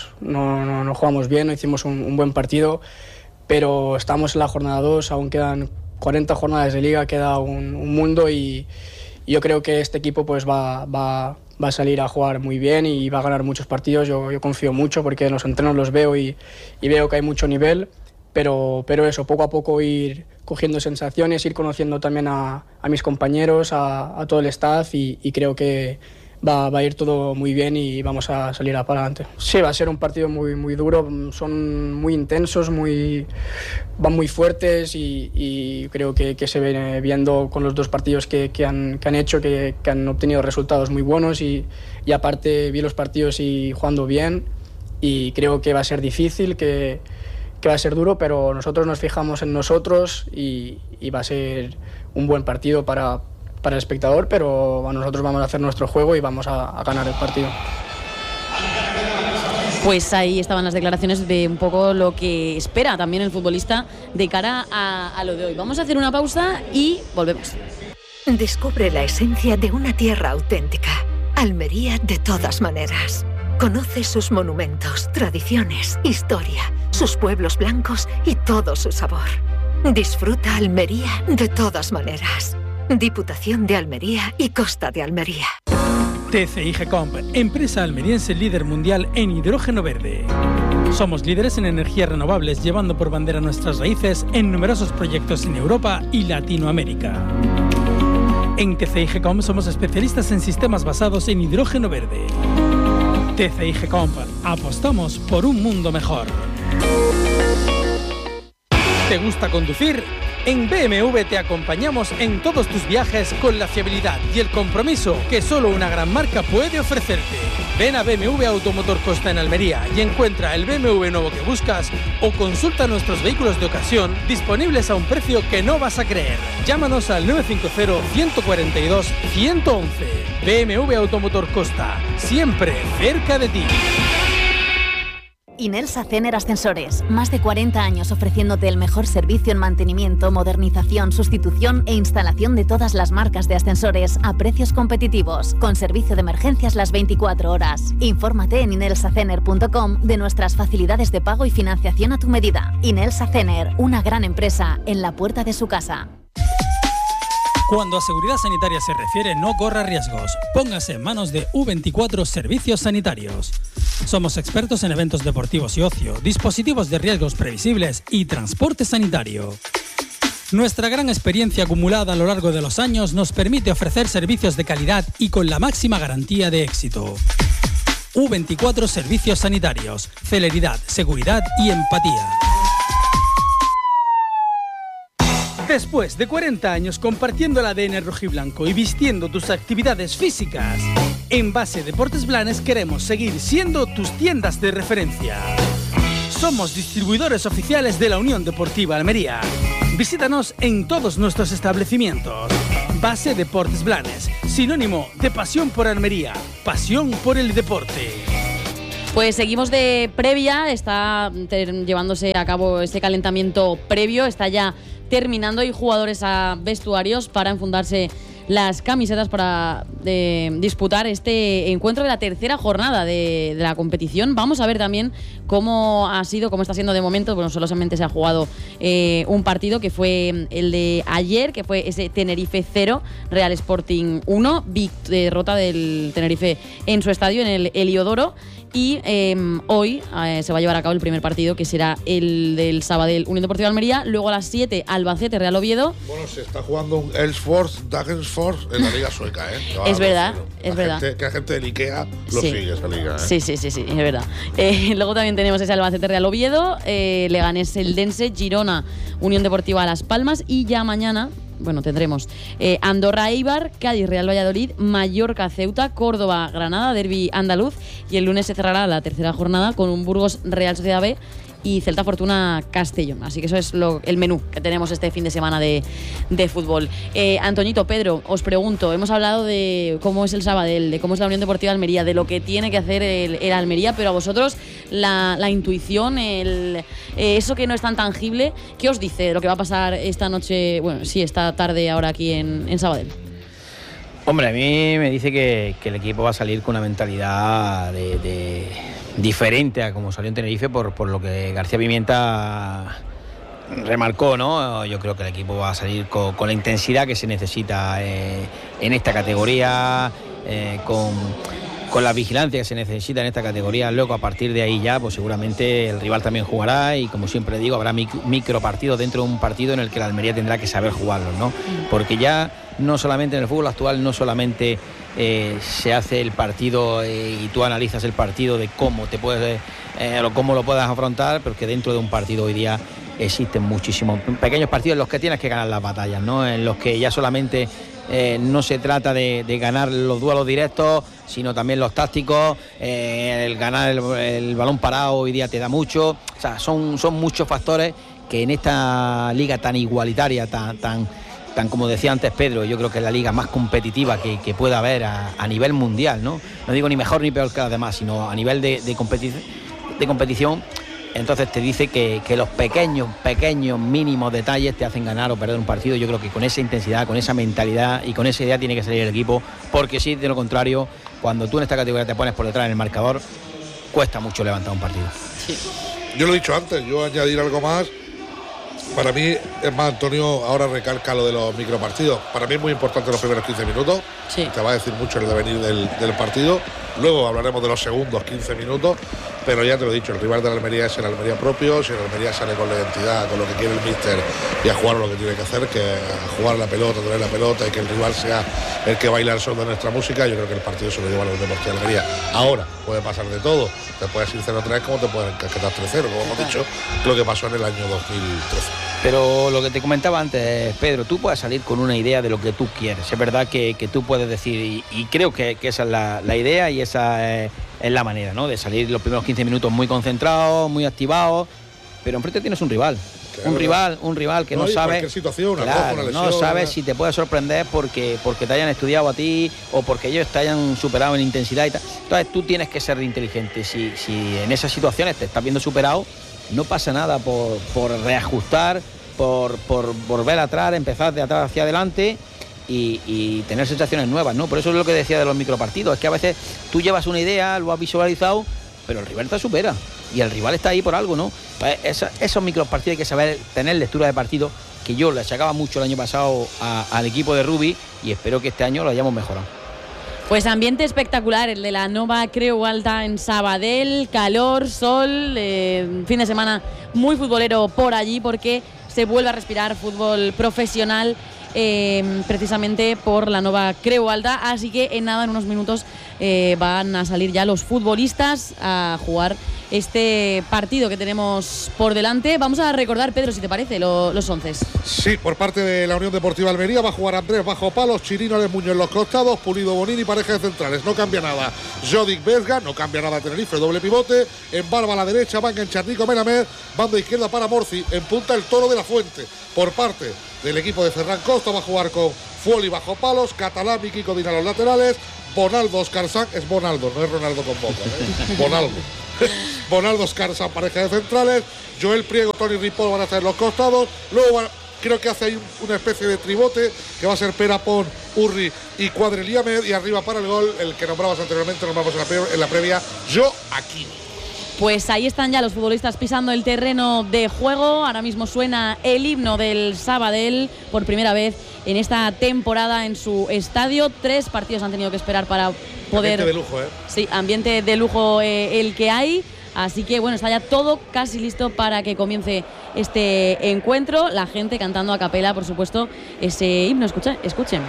jugamos bien, no hicimos un buen partido, pero estamos en la jornada 2, aún quedan 40 jornadas de liga, queda un mundo, y yo creo que este equipo pues va a salir a jugar muy bien y va a ganar muchos partidos. Yo confío mucho porque en los entrenos los veo y veo que hay mucho nivel, pero eso, poco a poco ir cogiendo sensaciones, ir conociendo también a mis compañeros, a todo el staff, y creo que va a ir todo muy bien y vamos a salir para adelante. Sí, va a ser un partido muy, muy duro, son muy intensos, van muy fuertes, y creo que se viene viendo con los 2 partidos que han hecho, que han obtenido resultados muy buenos, y aparte vi los partidos y jugando bien, y creo que va a ser difícil, que va a ser duro, pero nosotros nos fijamos en nosotros, y va a ser un buen partido para el espectador, pero nosotros vamos a hacer nuestro juego y vamos a ganar el partido. Pues ahí estaban las declaraciones de un poco lo que espera también el futbolista de cara a lo de hoy. Vamos a hacer una pausa y volvemos. Descubre la esencia de una tierra auténtica. Almería de todas maneras. Conoce sus monumentos, tradiciones, historia, sus pueblos blancos y todo su sabor. Disfruta Almería de todas maneras. Diputación de Almería y Costa de Almería. TCI Gecomp, empresa almeriense líder mundial en hidrógeno verde. Somos líderes en energías renovables, llevando por bandera nuestras raíces en numerosos proyectos en Europa y Latinoamérica. En TCI Gecomp somos especialistas en sistemas basados en hidrógeno verde. TCI Gecomp, apostamos por un mundo mejor. ¿Te gusta conducir? En BMW te acompañamos en todos tus viajes con la fiabilidad y el compromiso que solo una gran marca puede ofrecerte. Ven a BMW Automotor Costa en Almería y encuentra el BMW nuevo que buscas, o consulta nuestros vehículos de ocasión disponibles a un precio que no vas a creer. Llámanos al 950-142-111. BMW Automotor Costa, siempre cerca de ti. Inels Acener Ascensores, más de 40 años ofreciéndote el mejor servicio en mantenimiento, modernización, sustitución e instalación de todas las marcas de ascensores a precios competitivos, con servicio de emergencias las 24 horas. Infórmate en inelsacener.com de nuestras facilidades de pago y financiación a tu medida. Inels Acener, una gran empresa en la puerta de su casa. Cuando a seguridad sanitaria se refiere, no corra riesgos. Póngase en manos de U24 Servicios Sanitarios. Somos expertos en eventos deportivos y ocio, dispositivos de riesgos previsibles y transporte sanitario. Nuestra gran experiencia acumulada a lo largo de los años nos permite ofrecer servicios de calidad y con la máxima garantía de éxito. U24 Servicios Sanitarios, celeridad, seguridad y empatía. Después de 40 años compartiendo el ADN rojiblanco y vistiendo tus actividades físicas, en Base Deportes Blanes queremos seguir siendo tus tiendas de referencia. Somos distribuidores oficiales de la Unión Deportiva Almería. Visítanos en todos nuestros establecimientos. Base Deportes Blanes, sinónimo de pasión por Almería, pasión por el deporte. Pues seguimos de previa, está llevándose a cabo este calentamiento previo, está ya terminando y jugadores a vestuarios para enfundarse las camisetas para disputar este encuentro de la tercera jornada de la competición. Vamos a ver también cómo está siendo de momento. Bueno, solamente se ha jugado un partido que fue el de ayer, que fue ese Tenerife 0, Real Sporting 1, derrota del Tenerife en su estadio, en el Heliodoro. Y hoy se va a llevar a cabo el primer partido, que será el del Sabadell Unión Deportiva Almería. Luego a las 7, Albacete Real Oviedo. Bueno, se está jugando un Elfsborg Dagenfors en la liga sueca, ¿eh? Es verdad, es verdad. Que la gente del Ikea lo sigue esa liga, ¿eh? Sí, es verdad. Luego también tenemos ese Albacete Real Oviedo, Leganés Eldense, Girona Unión Deportiva Las Palmas, y ya mañana tendremos Andorra Eibar, Cádiz Real Valladolid, Mallorca Ceuta, Córdoba Granada, derbi andaluz, y el lunes se cerrará la tercera jornada con un Burgos Real Sociedad B y Celta Fortuna Castellón. Así que eso es el menú que tenemos este fin de semana de fútbol. Antoñito, Pedro, os pregunto, hemos hablado de cómo es el Sabadell, de cómo es la Unión Deportiva Almería, de lo que tiene que hacer el Almería, pero a vosotros la intuición, eso que no es tan tangible, ¿qué os dice de lo que va a pasar esta noche, esta tarde ahora aquí en Sabadell? Hombre, a mí me dice que el equipo va a salir con una mentalidad diferente a como salió en Tenerife por lo que García Pimienta remarcó, ¿no? Yo creo que el equipo va a salir con la intensidad que se necesita en esta categoría, con la vigilancia que se necesita en esta categoría. Luego, a partir de ahí ya, pues seguramente el rival también jugará, y como siempre digo, habrá micropartidos dentro de un partido en el que la Almería tendrá que saber jugarlos, ¿no? Porque ya no solamente en el fútbol actual, no solamente se hace el partido y tú analizas el partido de cómo cómo lo puedas afrontar, pero que dentro de un partido hoy día existen muchísimos pequeños partidos en los que tienes que ganar las batallas, ¿no? En los que ya solamente no se trata de ganar los duelos directos, sino también los tácticos. El ganar el balón parado hoy día te da mucho. O sea, son muchos factores que en esta liga tan igualitaria, tan como decía antes Pedro, yo creo que es la liga más competitiva que pueda haber a nivel mundial, ¿no? No digo ni mejor ni peor que las demás, sino a nivel de competición. Entonces te dice que los pequeños mínimos detalles te hacen ganar o perder un partido. Yo creo que con esa intensidad, con esa mentalidad y con esa idea tiene que salir el equipo, porque si de lo contrario, cuando tú en esta categoría te pones por detrás en el marcador, cuesta mucho levantar un partido. Sí. Yo lo he dicho antes, yo añadir algo más. Para mí, es más, Antonio ahora recalca lo de los micropartidos. Para mí es muy importante los primeros 15 minutos. Sí. Te va a decir mucho el devenir del partido. Luego hablaremos de los segundos 15 minutos. Pero ya te lo he dicho, el rival de la Almería es el Almería propio. Si el Almería sale con la identidad, con lo que quiere el míster, y a jugar lo que tiene que hacer, que a jugar la pelota, tener la pelota, y que el rival sea el que baila el son de nuestra música, yo creo que el partido se lo lleva a los Deportivos de Almería. Ahora, puede pasar de todo. Te puedes ir 0-3 como te pueden encasquetar 3-0, como hemos dicho, lo que pasó en el año 2013. Pero lo que te comentaba antes, Pedro, tú puedes salir con una idea de lo que tú quieres. Es verdad que tú puedes decir, y creo que esa es la idea, y esa es la manera, ¿no? De salir los primeros 15 minutos muy concentrados, muy activados, pero enfrente tienes un rival. Claro. Un rival que no sabe, situación, claro, una lesión, no sabe si te puede sorprender porque te hayan estudiado a ti o porque ellos te hayan superado en intensidad y tal. Entonces tú tienes que ser inteligente. Si en esas situaciones te estás viendo superado, no pasa nada por reajustar, por volver atrás, empezar de atrás hacia adelante y tener sensaciones nuevas, ¿no? Por eso es lo que decía de los micropartidos, es que a veces tú llevas una idea, lo has visualizado, pero el rival te supera y el rival está ahí por algo, ¿no? Pues esos micropartidos hay que saber tener lectura de partido, que yo le achacaba mucho el año pasado al equipo de Rubí, y espero que este año lo hayamos mejorado. Pues ambiente espectacular, el de la Nova Creu Alta en Sabadell, calor, sol, fin de semana muy futbolero por allí porque se vuelve a respirar fútbol profesional precisamente por la Nova Creu Alta, así que en unos minutos van a salir ya los futbolistas a jugar este partido que tenemos por delante. Vamos a recordar, Pedro, si te parece, los 11. Sí, por parte de la Unión Deportiva Almería va a jugar Andrés bajo palos, Chirino de Muñoz en los costados, Pulido Bonini, pareja de centrales, no cambia nada. Jodic Vesga, no cambia nada Tenerife, doble pivote, en barba a la derecha, va a enganchar Nico Melamed, banda izquierda para Morci, en punta el Toro de la Fuente. Por parte del equipo de Ferran Costa va a jugar con Fuoli bajo palos, Catalán y Kiko Dina los laterales, Bonaldo, Oscar Sanz, es Bonaldo, no es Ronaldo con boca, Bonaldo. Bonaldo, Oscar Sanz, pareja de centrales, Joel Priego, Toni Ripoll van a estar en los costados, luego creo que hace ahí una especie de tribote que va a ser Perapón, Urri y Cuadreliamed, y arriba para el gol, el que nombrabas anteriormente, nombramos en la previa, Joaquini. Pues ahí están ya los futbolistas pisando el terreno de juego. Ahora mismo suena el himno del Sabadell por primera vez en esta temporada en su estadio. 3 partidos han tenido que esperar para poder… Ambiente de lujo, Sí, ambiente de lujo el que hay. Así que bueno, está ya todo casi listo para que comience este encuentro. La gente cantando a capela, por supuesto, ese himno. Escuchen.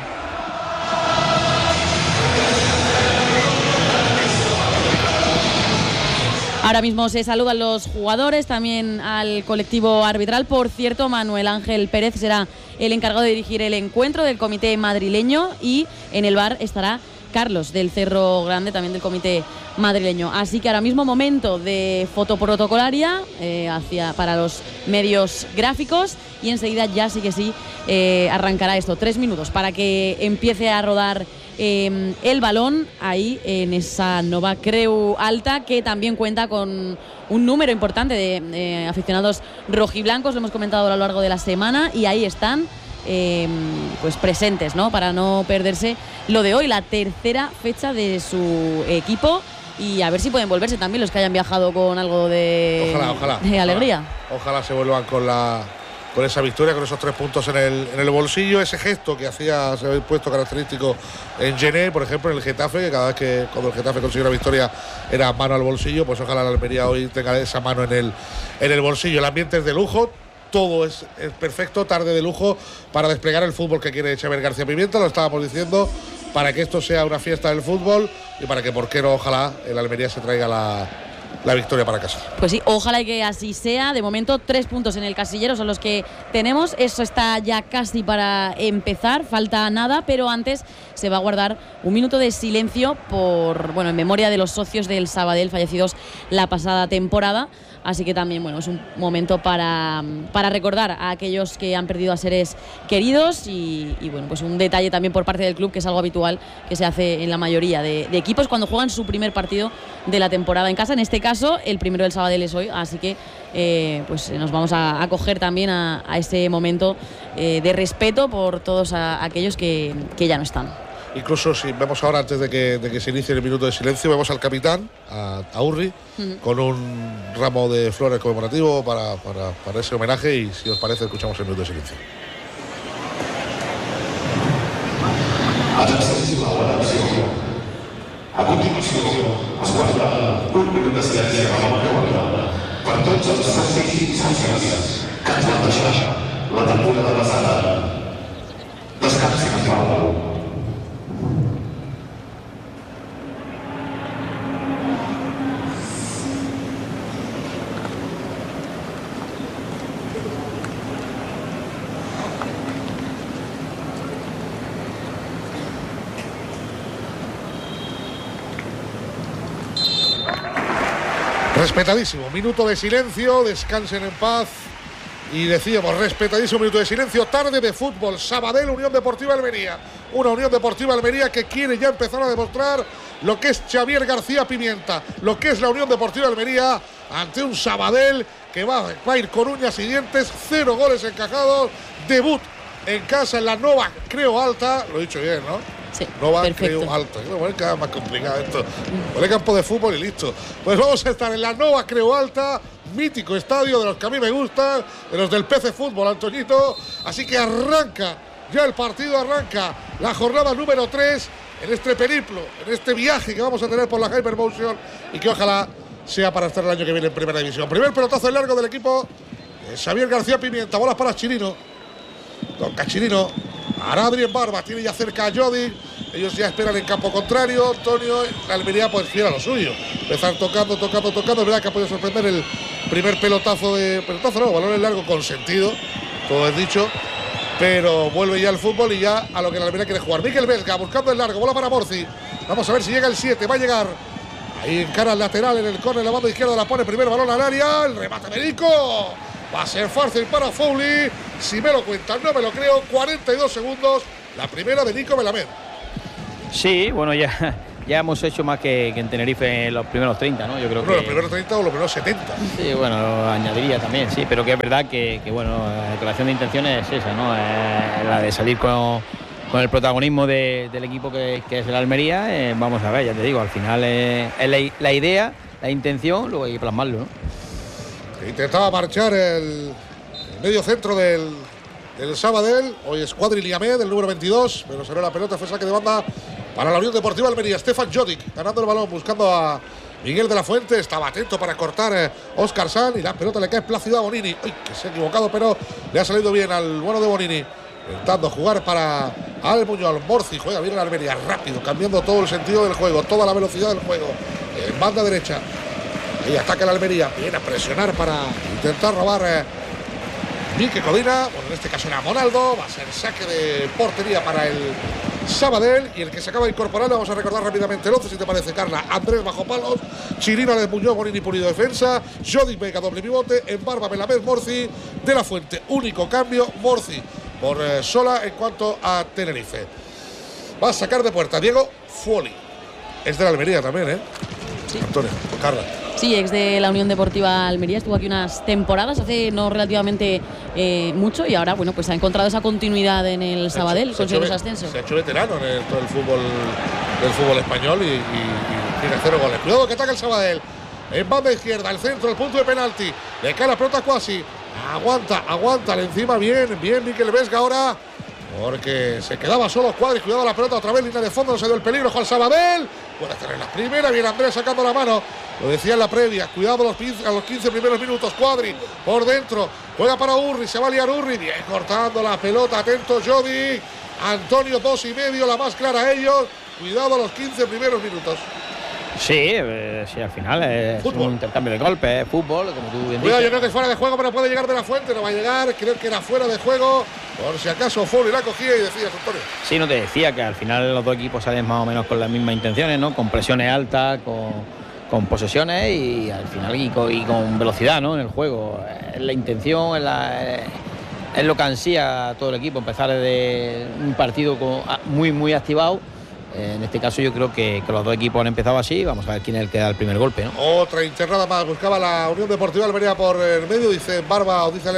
Ahora mismo se saludan los jugadores, también al colectivo arbitral. Por cierto, Manuel Ángel Pérez será el encargado de dirigir el encuentro del comité madrileño y en el bar estará Carlos del Cerro Grande, también del comité madrileño. Así que ahora mismo momento de fotoprotocolaria para los medios gráficos y enseguida ya sí que sí arrancará esto. 3 minutos para que empiece a rodar el balón ahí en esa Nova Creu Alta, que también cuenta con un número importante de aficionados rojiblancos, lo hemos comentado a lo largo de la semana, y ahí están pues presentes, ¿no? Para no perderse lo de hoy, la tercera fecha de su equipo, y a ver si pueden volverse también los que hayan viajado con algo de, de alegría. Ojalá se vuelvan con esa victoria, con esos 3 puntos en el bolsillo, ese gesto que se había puesto característico en Gené, por ejemplo, en el Getafe, que cada vez que cuando el Getafe consiguió una victoria era mano al bolsillo, pues ojalá la Almería hoy tenga esa mano en el bolsillo. El ambiente es de lujo, todo es perfecto, tarde de lujo para desplegar el fútbol que quiere Xavier García Pimienta, lo estábamos diciendo, para que esto sea una fiesta del fútbol y para que, por qué no, ojalá el Almería se traiga la victoria para casa. Pues sí, ojalá que así sea. De momento 3 puntos en el casillero son los que tenemos. Eso está ya casi para empezar, falta nada, pero antes se va a guardar un minuto de silencio en memoria de los socios del Sabadell fallecidos la pasada temporada. Así que también, es un momento para recordar a aquellos que han perdido a seres queridos y pues un detalle también por parte del club, que es algo habitual que se hace en la mayoría de equipos cuando juegan su primer partido de la temporada en casa. En este caso, el primero del Sabadell es hoy, así que pues nos vamos a acoger también a ese momento de respeto por todos aquellos que ya no están. Incluso si vemos ahora, antes de que se inicie el minuto de silencio, vemos al capitán, a Urri, con un ramo de flores conmemorativo para ese homenaje, y si os parece escuchamos el minuto de silencio. A continuació es guarda un minut de silenci a la memòria per tots els santits i santes que ens van deixar la temporada passada. Descansin en pau. Respetadísimo minuto de silencio, descansen en paz. Y decíamos, respetadísimo minuto de silencio, tarde de fútbol, Sabadell, Unión Deportiva Almería. Una Unión Deportiva Almería que quiere ya empezar a demostrar lo que es Xavier García Pimienta, lo que es la Unión Deportiva Almería ante un Sabadell que va a ir con uñas y dientes, 0 goles encajados, debut en casa en la Nova Creu Alta, lo he dicho bien, ¿no? Sí, Nova Creu Alta, cada vez más complicado esto. Por el campo de fútbol y listo. Pues vamos a estar en la Nova Creu Alta, mítico estadio de los que a mí me gustan, de los del PC Fútbol, Antoñito. Así que arranca ya el partido, arranca la jornada número 3 en este periplo, en este viaje que vamos a tener por la Hypermotion y que ojalá sea para estar el año que viene en Primera División. Primer pelotazo en largo del equipo de Xavier García Pimienta. Bolas para Chirino. Toca Chirino. Ahora Adrián Barba. Tiene ya cerca a Jodic. Ellos ya esperan en campo contrario. Antonio, la Almería pues fiel a lo suyo. Empezar tocando. Es verdad que ha podido sorprender el primer pelotazo no, balón en largo con sentido. Todo es dicho. Pero vuelve ya el fútbol y ya a lo que la Almería quiere jugar. Mikel Vesga buscando el largo. Bola para Morci. Vamos a ver si llega el 7. Va a llegar. Ahí encara el lateral en el córner, la banda izquierda la pone, primer balón al área, el remate de Nico. Va a ser fácil para Foley. Si me lo cuentan, no me lo creo. 42 segundos, la primera de Nico Melamed. Sí, bueno, ya hemos hecho más que en Tenerife en los primeros 30, ¿no? Yo creo que los primeros 30 o los primeros 70. Sí, bueno, añadiría también, sí, pero que es verdad que bueno, la declaración de intenciones es esa, ¿no? La de salir con el protagonismo del equipo que es el Almería. Vamos a ver, ya te digo, al final es la idea, la intención, luego hay que plasmarlo, ¿no? Intentaba marchar el medio centro del Sabadell. Hoy es Cuadri Liamed, el número 22, pero será la pelota, fue saque de banda para la Unión Deportiva Almería. Stefan Jodic ganando el balón, buscando a Miguel de la Fuente. Estaba atento para cortar Óscar San y la pelota le cae plácida a Bonini. Uy, que se ha equivocado, pero le ha salido bien al bueno de Bonini. Intentando jugar para Ale Muñoz. Morci juega bien en la Almería, rápido, cambiando todo el sentido del juego, toda la velocidad del juego. En banda derecha. Ahí ataca la Almería. Viene a presionar para intentar robar Mike Codina. Bueno, en este caso era Monaldo. Va a ser saque de portería para el Sabadell. Y el que se acaba de incorporar, vamos a recordar rápidamente el 11, si te parece, Carla. Andrés bajo palos. Chirino Ale Muñoz, Bonini Pulido defensa. Jodic Vega doble pivote. En Barba Melamed, Morci de la Fuente. Único cambio, Morci por Sola en cuanto a Tenerife. Va a sacar de puerta Diego Foley. Es de la Almería también, ¿eh? Sí. Antonio, Carla. Sí, ex de la Unión Deportiva Almería, estuvo aquí unas temporadas, hace no relativamente mucho, y ahora, bueno, pues ha encontrado esa continuidad en el Sabadell, con ese ascenso. Se ha hecho veterano en todo el fútbol español y tiene 0 goles. Cuidado que ataca el Sabadell. En banda izquierda, el centro, el punto de penalti. Le cae la pelota Cuasi. Aguanta, le encima bien Mikel Vesga ahora. Porque se quedaba solo Cuadri, cuidado la pelota otra vez, línea de fondo, no se dio el peligro, Juan Sabadell. Puede hacer en la primera, viene Andrés sacando la mano. Lo decía en la previa, cuidado a los 15 primeros minutos, Cuadri por dentro, juega para Urri, se va a liar Urri, bien cortando la pelota, atento Jodic. Antonio 2,5, la más clara a ellos. Cuidado a los 15 primeros minutos. Sí, al final es un intercambio de golpes, fútbol, como tú bien dices. Yo creo que es fuera de juego, pero puede llegar de la Fuente, no va a llegar, creo que era fuera de juego, por si acaso Foley la cogía y decías, Antonio. Sí, no te decía que al final los dos equipos salen más o menos con las mismas intenciones, ¿no? Con presiones altas, con posesiones y al final y con velocidad, ¿no? En el juego. Es la intención, es lo que ansía todo el equipo, empezar desde un partido muy activado. En este caso yo creo que los dos equipos han empezado así. Vamos a ver quién es el que da el primer golpe, ¿no? Otra internada más. Buscaba la Unión Deportiva Almería por el medio. Dice Barba o dice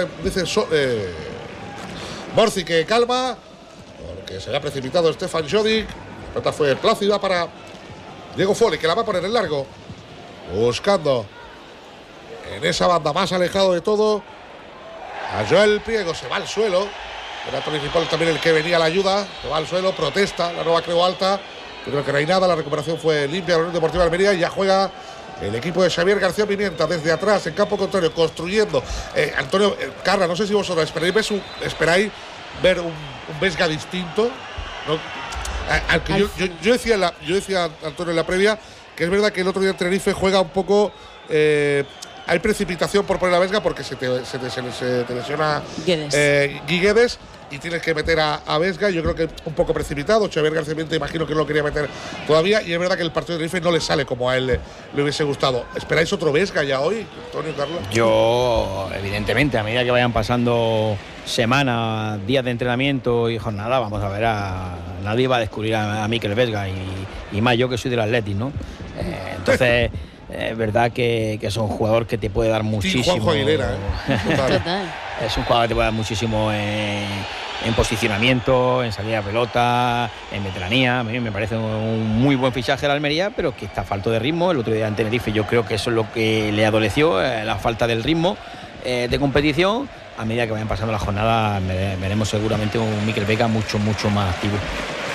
Morci que calma, porque se le ha precipitado Stefan Jodic. La pelota fue plácida para Diego Foley, que la va a poner en largo. Buscando en esa banda más alejado de todo a Joel Priego. Se va al suelo. Era Tony Ripoll también el que venía a la ayuda. Se va al suelo, protesta. La nueva Creu Alta. Creo que no hay nada. La recuperación fue limpia. La Unión Deportiva Almería. Y ya juega el equipo de Xavier García Pimienta desde atrás, en campo contrario, construyendo. Antonio, Carla, no sé si vosotros esperáis ver un Vesga distinto, ¿no? Yo decía, Antonio, en la previa, que es verdad que el otro día en Tenerife juega un poco. Hay precipitación por poner a Vesga porque se te lesiona Guiguedes y tienes que meter a Vesga. Yo creo que un poco precipitado. Xavier García Pimienta imagino que no lo quería meter todavía, y es verdad que el partido de Tenerife no le sale como a él le hubiese gustado. ¿Esperáis otro Vesga ya hoy, Antonio, Carlos? Yo, evidentemente, a medida que vayan pasando semanas, días de entrenamiento y jornada, vamos a ver nadie va a descubrir a Mikel Vesga y más yo que soy del Athletic, ¿no? Entonces es verdad que es un jugador que te puede dar muchísimo. Juanjo Aguilera, Es un jugador que te puede dar muchísimo en posicionamiento, en salida de pelota, en veteranía. A mí me parece un muy buen fichaje de la Almería, pero que está falto de ritmo. El otro día en Tenerife yo creo que eso es lo que le adoleció, la falta del ritmo de competición. A medida que vayan pasando las jornadas veremos seguramente un Mikel Vesga mucho más activo.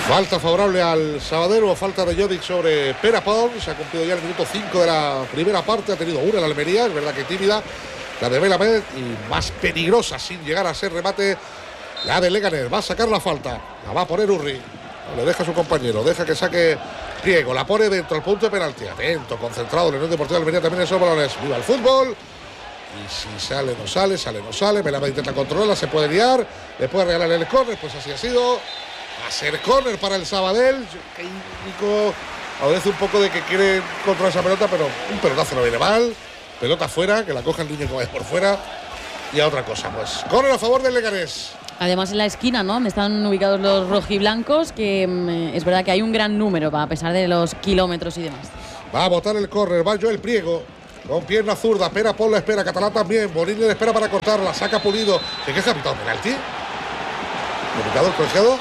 Falta favorable al Sabadell, o falta de Jodic sobre Pere Pons. Se ha cumplido ya el minuto 5 de la primera parte. Ha tenido una en la Almería, es verdad que tímida, la de Melamed, y más peligrosa sin llegar a ser remate la de Leganés. Va a sacar la falta, la va a poner Urri. Le deja a su compañero, deja que saque Priego, la pone dentro al punto de penalti. Atento, concentrado, el Unión Deportiva de Almería también en esos balones. Viva el fútbol. Y si sale, no sale, sale, no sale. Melamed intenta controlarla, se puede liar, le puede regalar el córner, pues así ha sido. Va a ser córner para el Sabadell. Que Nico obedece un poco de que quiere controlar esa pelota, pero un pelotazo no viene mal. Pelota fuera, que la coja el niño que vaya por fuera. Y a otra cosa, pues córner a favor del Leganés. Además en la esquina, ¿no?, donde están ubicados los rojiblancos, que es verdad que hay un gran número, a pesar de los kilómetros y demás. Va a botar el córner, va Joel Priego. Con pierna zurda, Pere Pons la espera, Catalán también. Bonini le espera para cortarla, saca Pulido. ¿De qué se ha pitado penalti? ¿Le ha pitado el colegiado?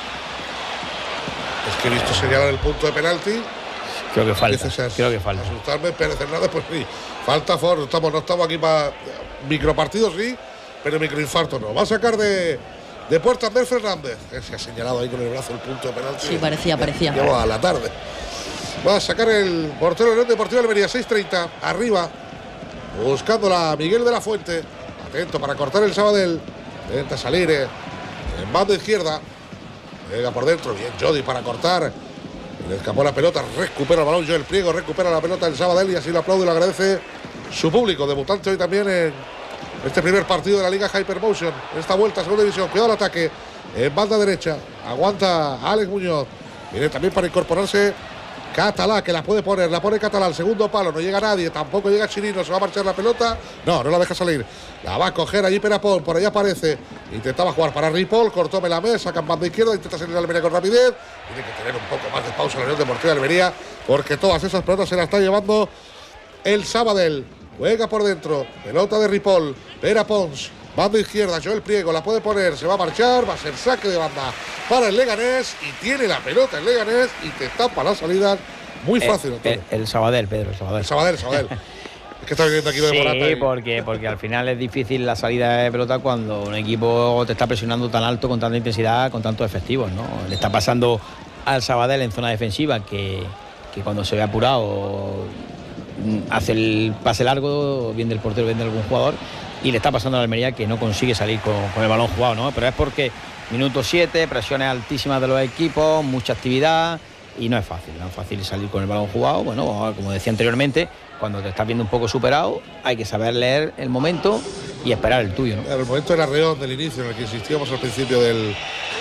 Es que he visto señalar el punto de penalti. Creo que falta. Creo que falta. Asustarme, Pérez Hernández, pues sí. Falta favor, no estamos aquí para micropartidos, sí, pero microinfarto no. Va a sacar de puerta Andrés Fernández. Se ha señalado ahí con el brazo el punto de penalti. Sí, parecía. Llevo a la tarde. Va a sacar el portero del Unión Deportiva de Almería, 6:30, arriba, buscándola Miguel de la Fuente. Atento para cortar el Sabadell. Intenta salir en banda izquierda. Llega por dentro, bien Jodi para cortar. Le escapó la pelota, recupera el balón Joel Priego, recupera la pelota el Sabadell y así lo aplaude y lo agradece su público. Debutante hoy también en este primer partido de la Liga Hypermotion. En esta vuelta, segunda división, cuidado al ataque. En banda derecha, aguanta Alex Muñoz. Viene también para incorporarse Catalá, que la puede poner, la pone Catalá al segundo palo, no llega nadie, tampoco llega Chirino, se va a marchar la pelota, no la deja salir, la va a coger allí Pere Pons, por allá aparece, intentaba jugar para Ripoll, cortó Melamed, saca en banda izquierda, intenta salir a Almería con rapidez, tiene que tener un poco más de pausa la Unión Deportiva de Almería, porque todas esas pelotas se las está llevando el Sabadell. Juega por dentro, pelota de Ripoll, Pere Pons, banda izquierda, Joel Priego, la puede poner, se va a marchar, va a ser saque de banda para el Leganés y tiene la pelota el Leganés y te tapa la salida muy fácil. El Sabadell, Pedro, el Sabadell. El Sabadell. Es que está viviendo aquí de Morata. Sí, porque al final es difícil la salida de pelota cuando un equipo te está presionando tan alto, con tanta intensidad, con tantos efectivos, ¿no? Le está pasando al Sabadell en zona defensiva que cuando se ve apurado hace el pase largo, bien del portero, bien de algún jugador, y le está pasando a la Almería que no consigue salir con el balón jugado, ¿no? Pero es porque minuto 7, presiones altísimas de los equipos, mucha actividad y no es fácil salir con el balón jugado. Bueno, como decía anteriormente, cuando te estás viendo un poco superado, hay que saber leer el momento y esperar el tuyo, ¿no? El momento era Reón del inicio en el que insistíamos al principio de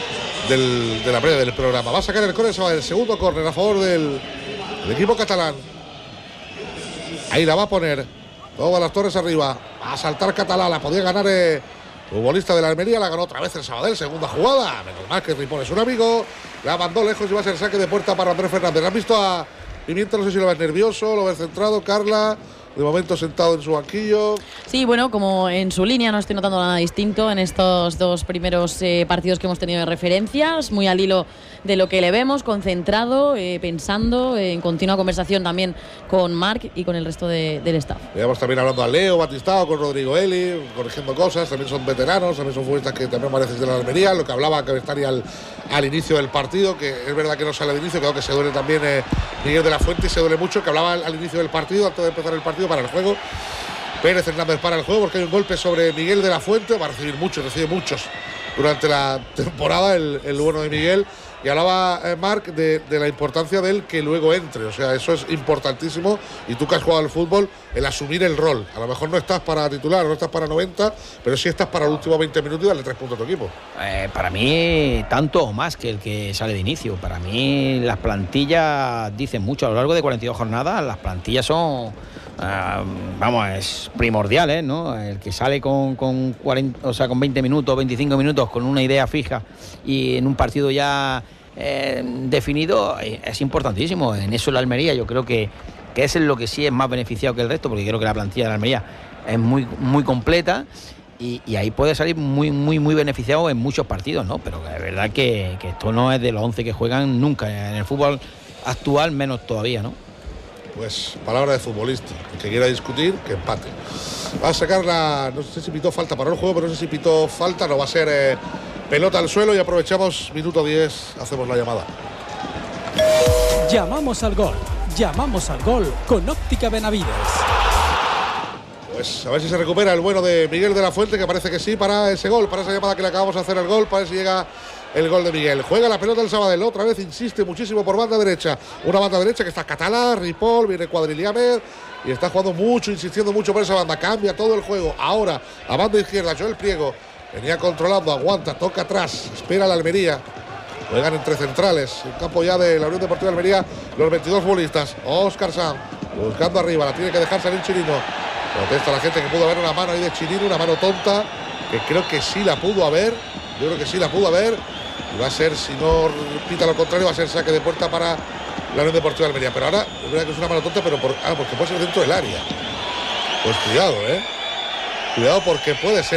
la previa del programa. Va a sacar el córner, el segundo córner a favor del equipo catalán. Ahí la va a poner. Todas las torres arriba. Va a saltar Catalá. La podía ganar el futbolista de la Almería. La ganó otra vez el Sabadell. Segunda jugada. Menos mal que Ripoll es un amigo. La mandó lejos y va a ser saque de puerta para Andrés Fernández. ¿Han visto a Pimienta? No sé si lo ves nervioso, lo ves centrado. Carla, de momento sentado en su banquillo. Sí, bueno, como en su línea, no estoy notando nada distinto en estos dos primeros partidos que hemos tenido de referencias, muy al hilo de lo que le vemos, concentrado, pensando, en continua conversación también con Marc y con el resto del staff. Veamos también hablando a Leo Batistao, con Rodrigo Eli, corrigiendo cosas, también son veteranos, también son futbolistas que también parecen de la Almería, lo que hablaba Cabestani al inicio del partido, que es verdad que no sale al inicio, creo que se duele también Miguel de la Fuente y se duele mucho, que hablaba al inicio del partido, antes de empezar el partido, para el juego. Pérez Hernández para el juego porque hay un golpe sobre Miguel de la Fuente, va a recibir muchos, recibe muchos durante la temporada el bueno de Miguel. Y hablaba Marc de la importancia de él que luego entre, o sea, eso es importantísimo y tú que has jugado al fútbol, el asumir el rol. A lo mejor no estás para titular, no estás para 90, pero sí estás para los últimos 20 minutos y darle 3 puntos a tu equipo. Para mí, tanto o más que el que sale de inicio. Para mí, las plantillas dicen mucho. A lo largo de 42 jornadas, las plantillas son, es primordial, ¿no? El que sale con 40, o sea, con 20 minutos, 25 minutos, con una idea fija y en un partido ya definido, es importantísimo. En eso la Almería yo creo que es en lo que sí es más beneficiado que el resto, porque creo que la plantilla de la Almería es muy, muy completa y ahí puede salir muy, muy, muy beneficiado en muchos partidos, ¿no? Pero es verdad que esto no es de los 11 que juegan nunca en el fútbol actual, menos todavía, ¿no? Pues palabra de futbolista. El que quiera discutir, que empate. Va a sacar no sé si pitó falta para el juego, pero no sé si pitó falta. No, va a ser pelota al suelo y aprovechamos minuto 10, hacemos la llamada. Llamamos al gol con Óptica Benavides. Pues a ver si se recupera el bueno de Miguel de la Fuente, que parece que sí, para ese gol, para esa llamada que le acabamos de hacer el gol, para ver si llega el gol de Miguel. Juega la pelota el Sabadell, otra vez insiste muchísimo por banda derecha. Una banda derecha que está Catalá, Ripoll, viene Cuadriliamed y está jugando mucho, insistiendo mucho por esa banda. Cambia todo el juego. Ahora a banda izquierda, Joel Priego venía controlando, aguanta, toca atrás, espera la Almería. Juegan entre centrales, en campo ya de la Unión Deportiva de Almería, los 22 futbolistas. Óscar Sanz buscando arriba, la tiene que dejar salir Chirino. Protesta la gente que pudo haber una mano ahí de Chirino, una mano tonta, que creo que sí la pudo haber. Yo creo que sí la pudo haber. Y va a ser, si no pita lo contrario, va a ser saque de puerta para la Unión Deportiva de Almería. Pero ahora, es verdad que es una mano tonta, pero porque puede ser dentro del área. Pues cuidado, cuidado porque puede ser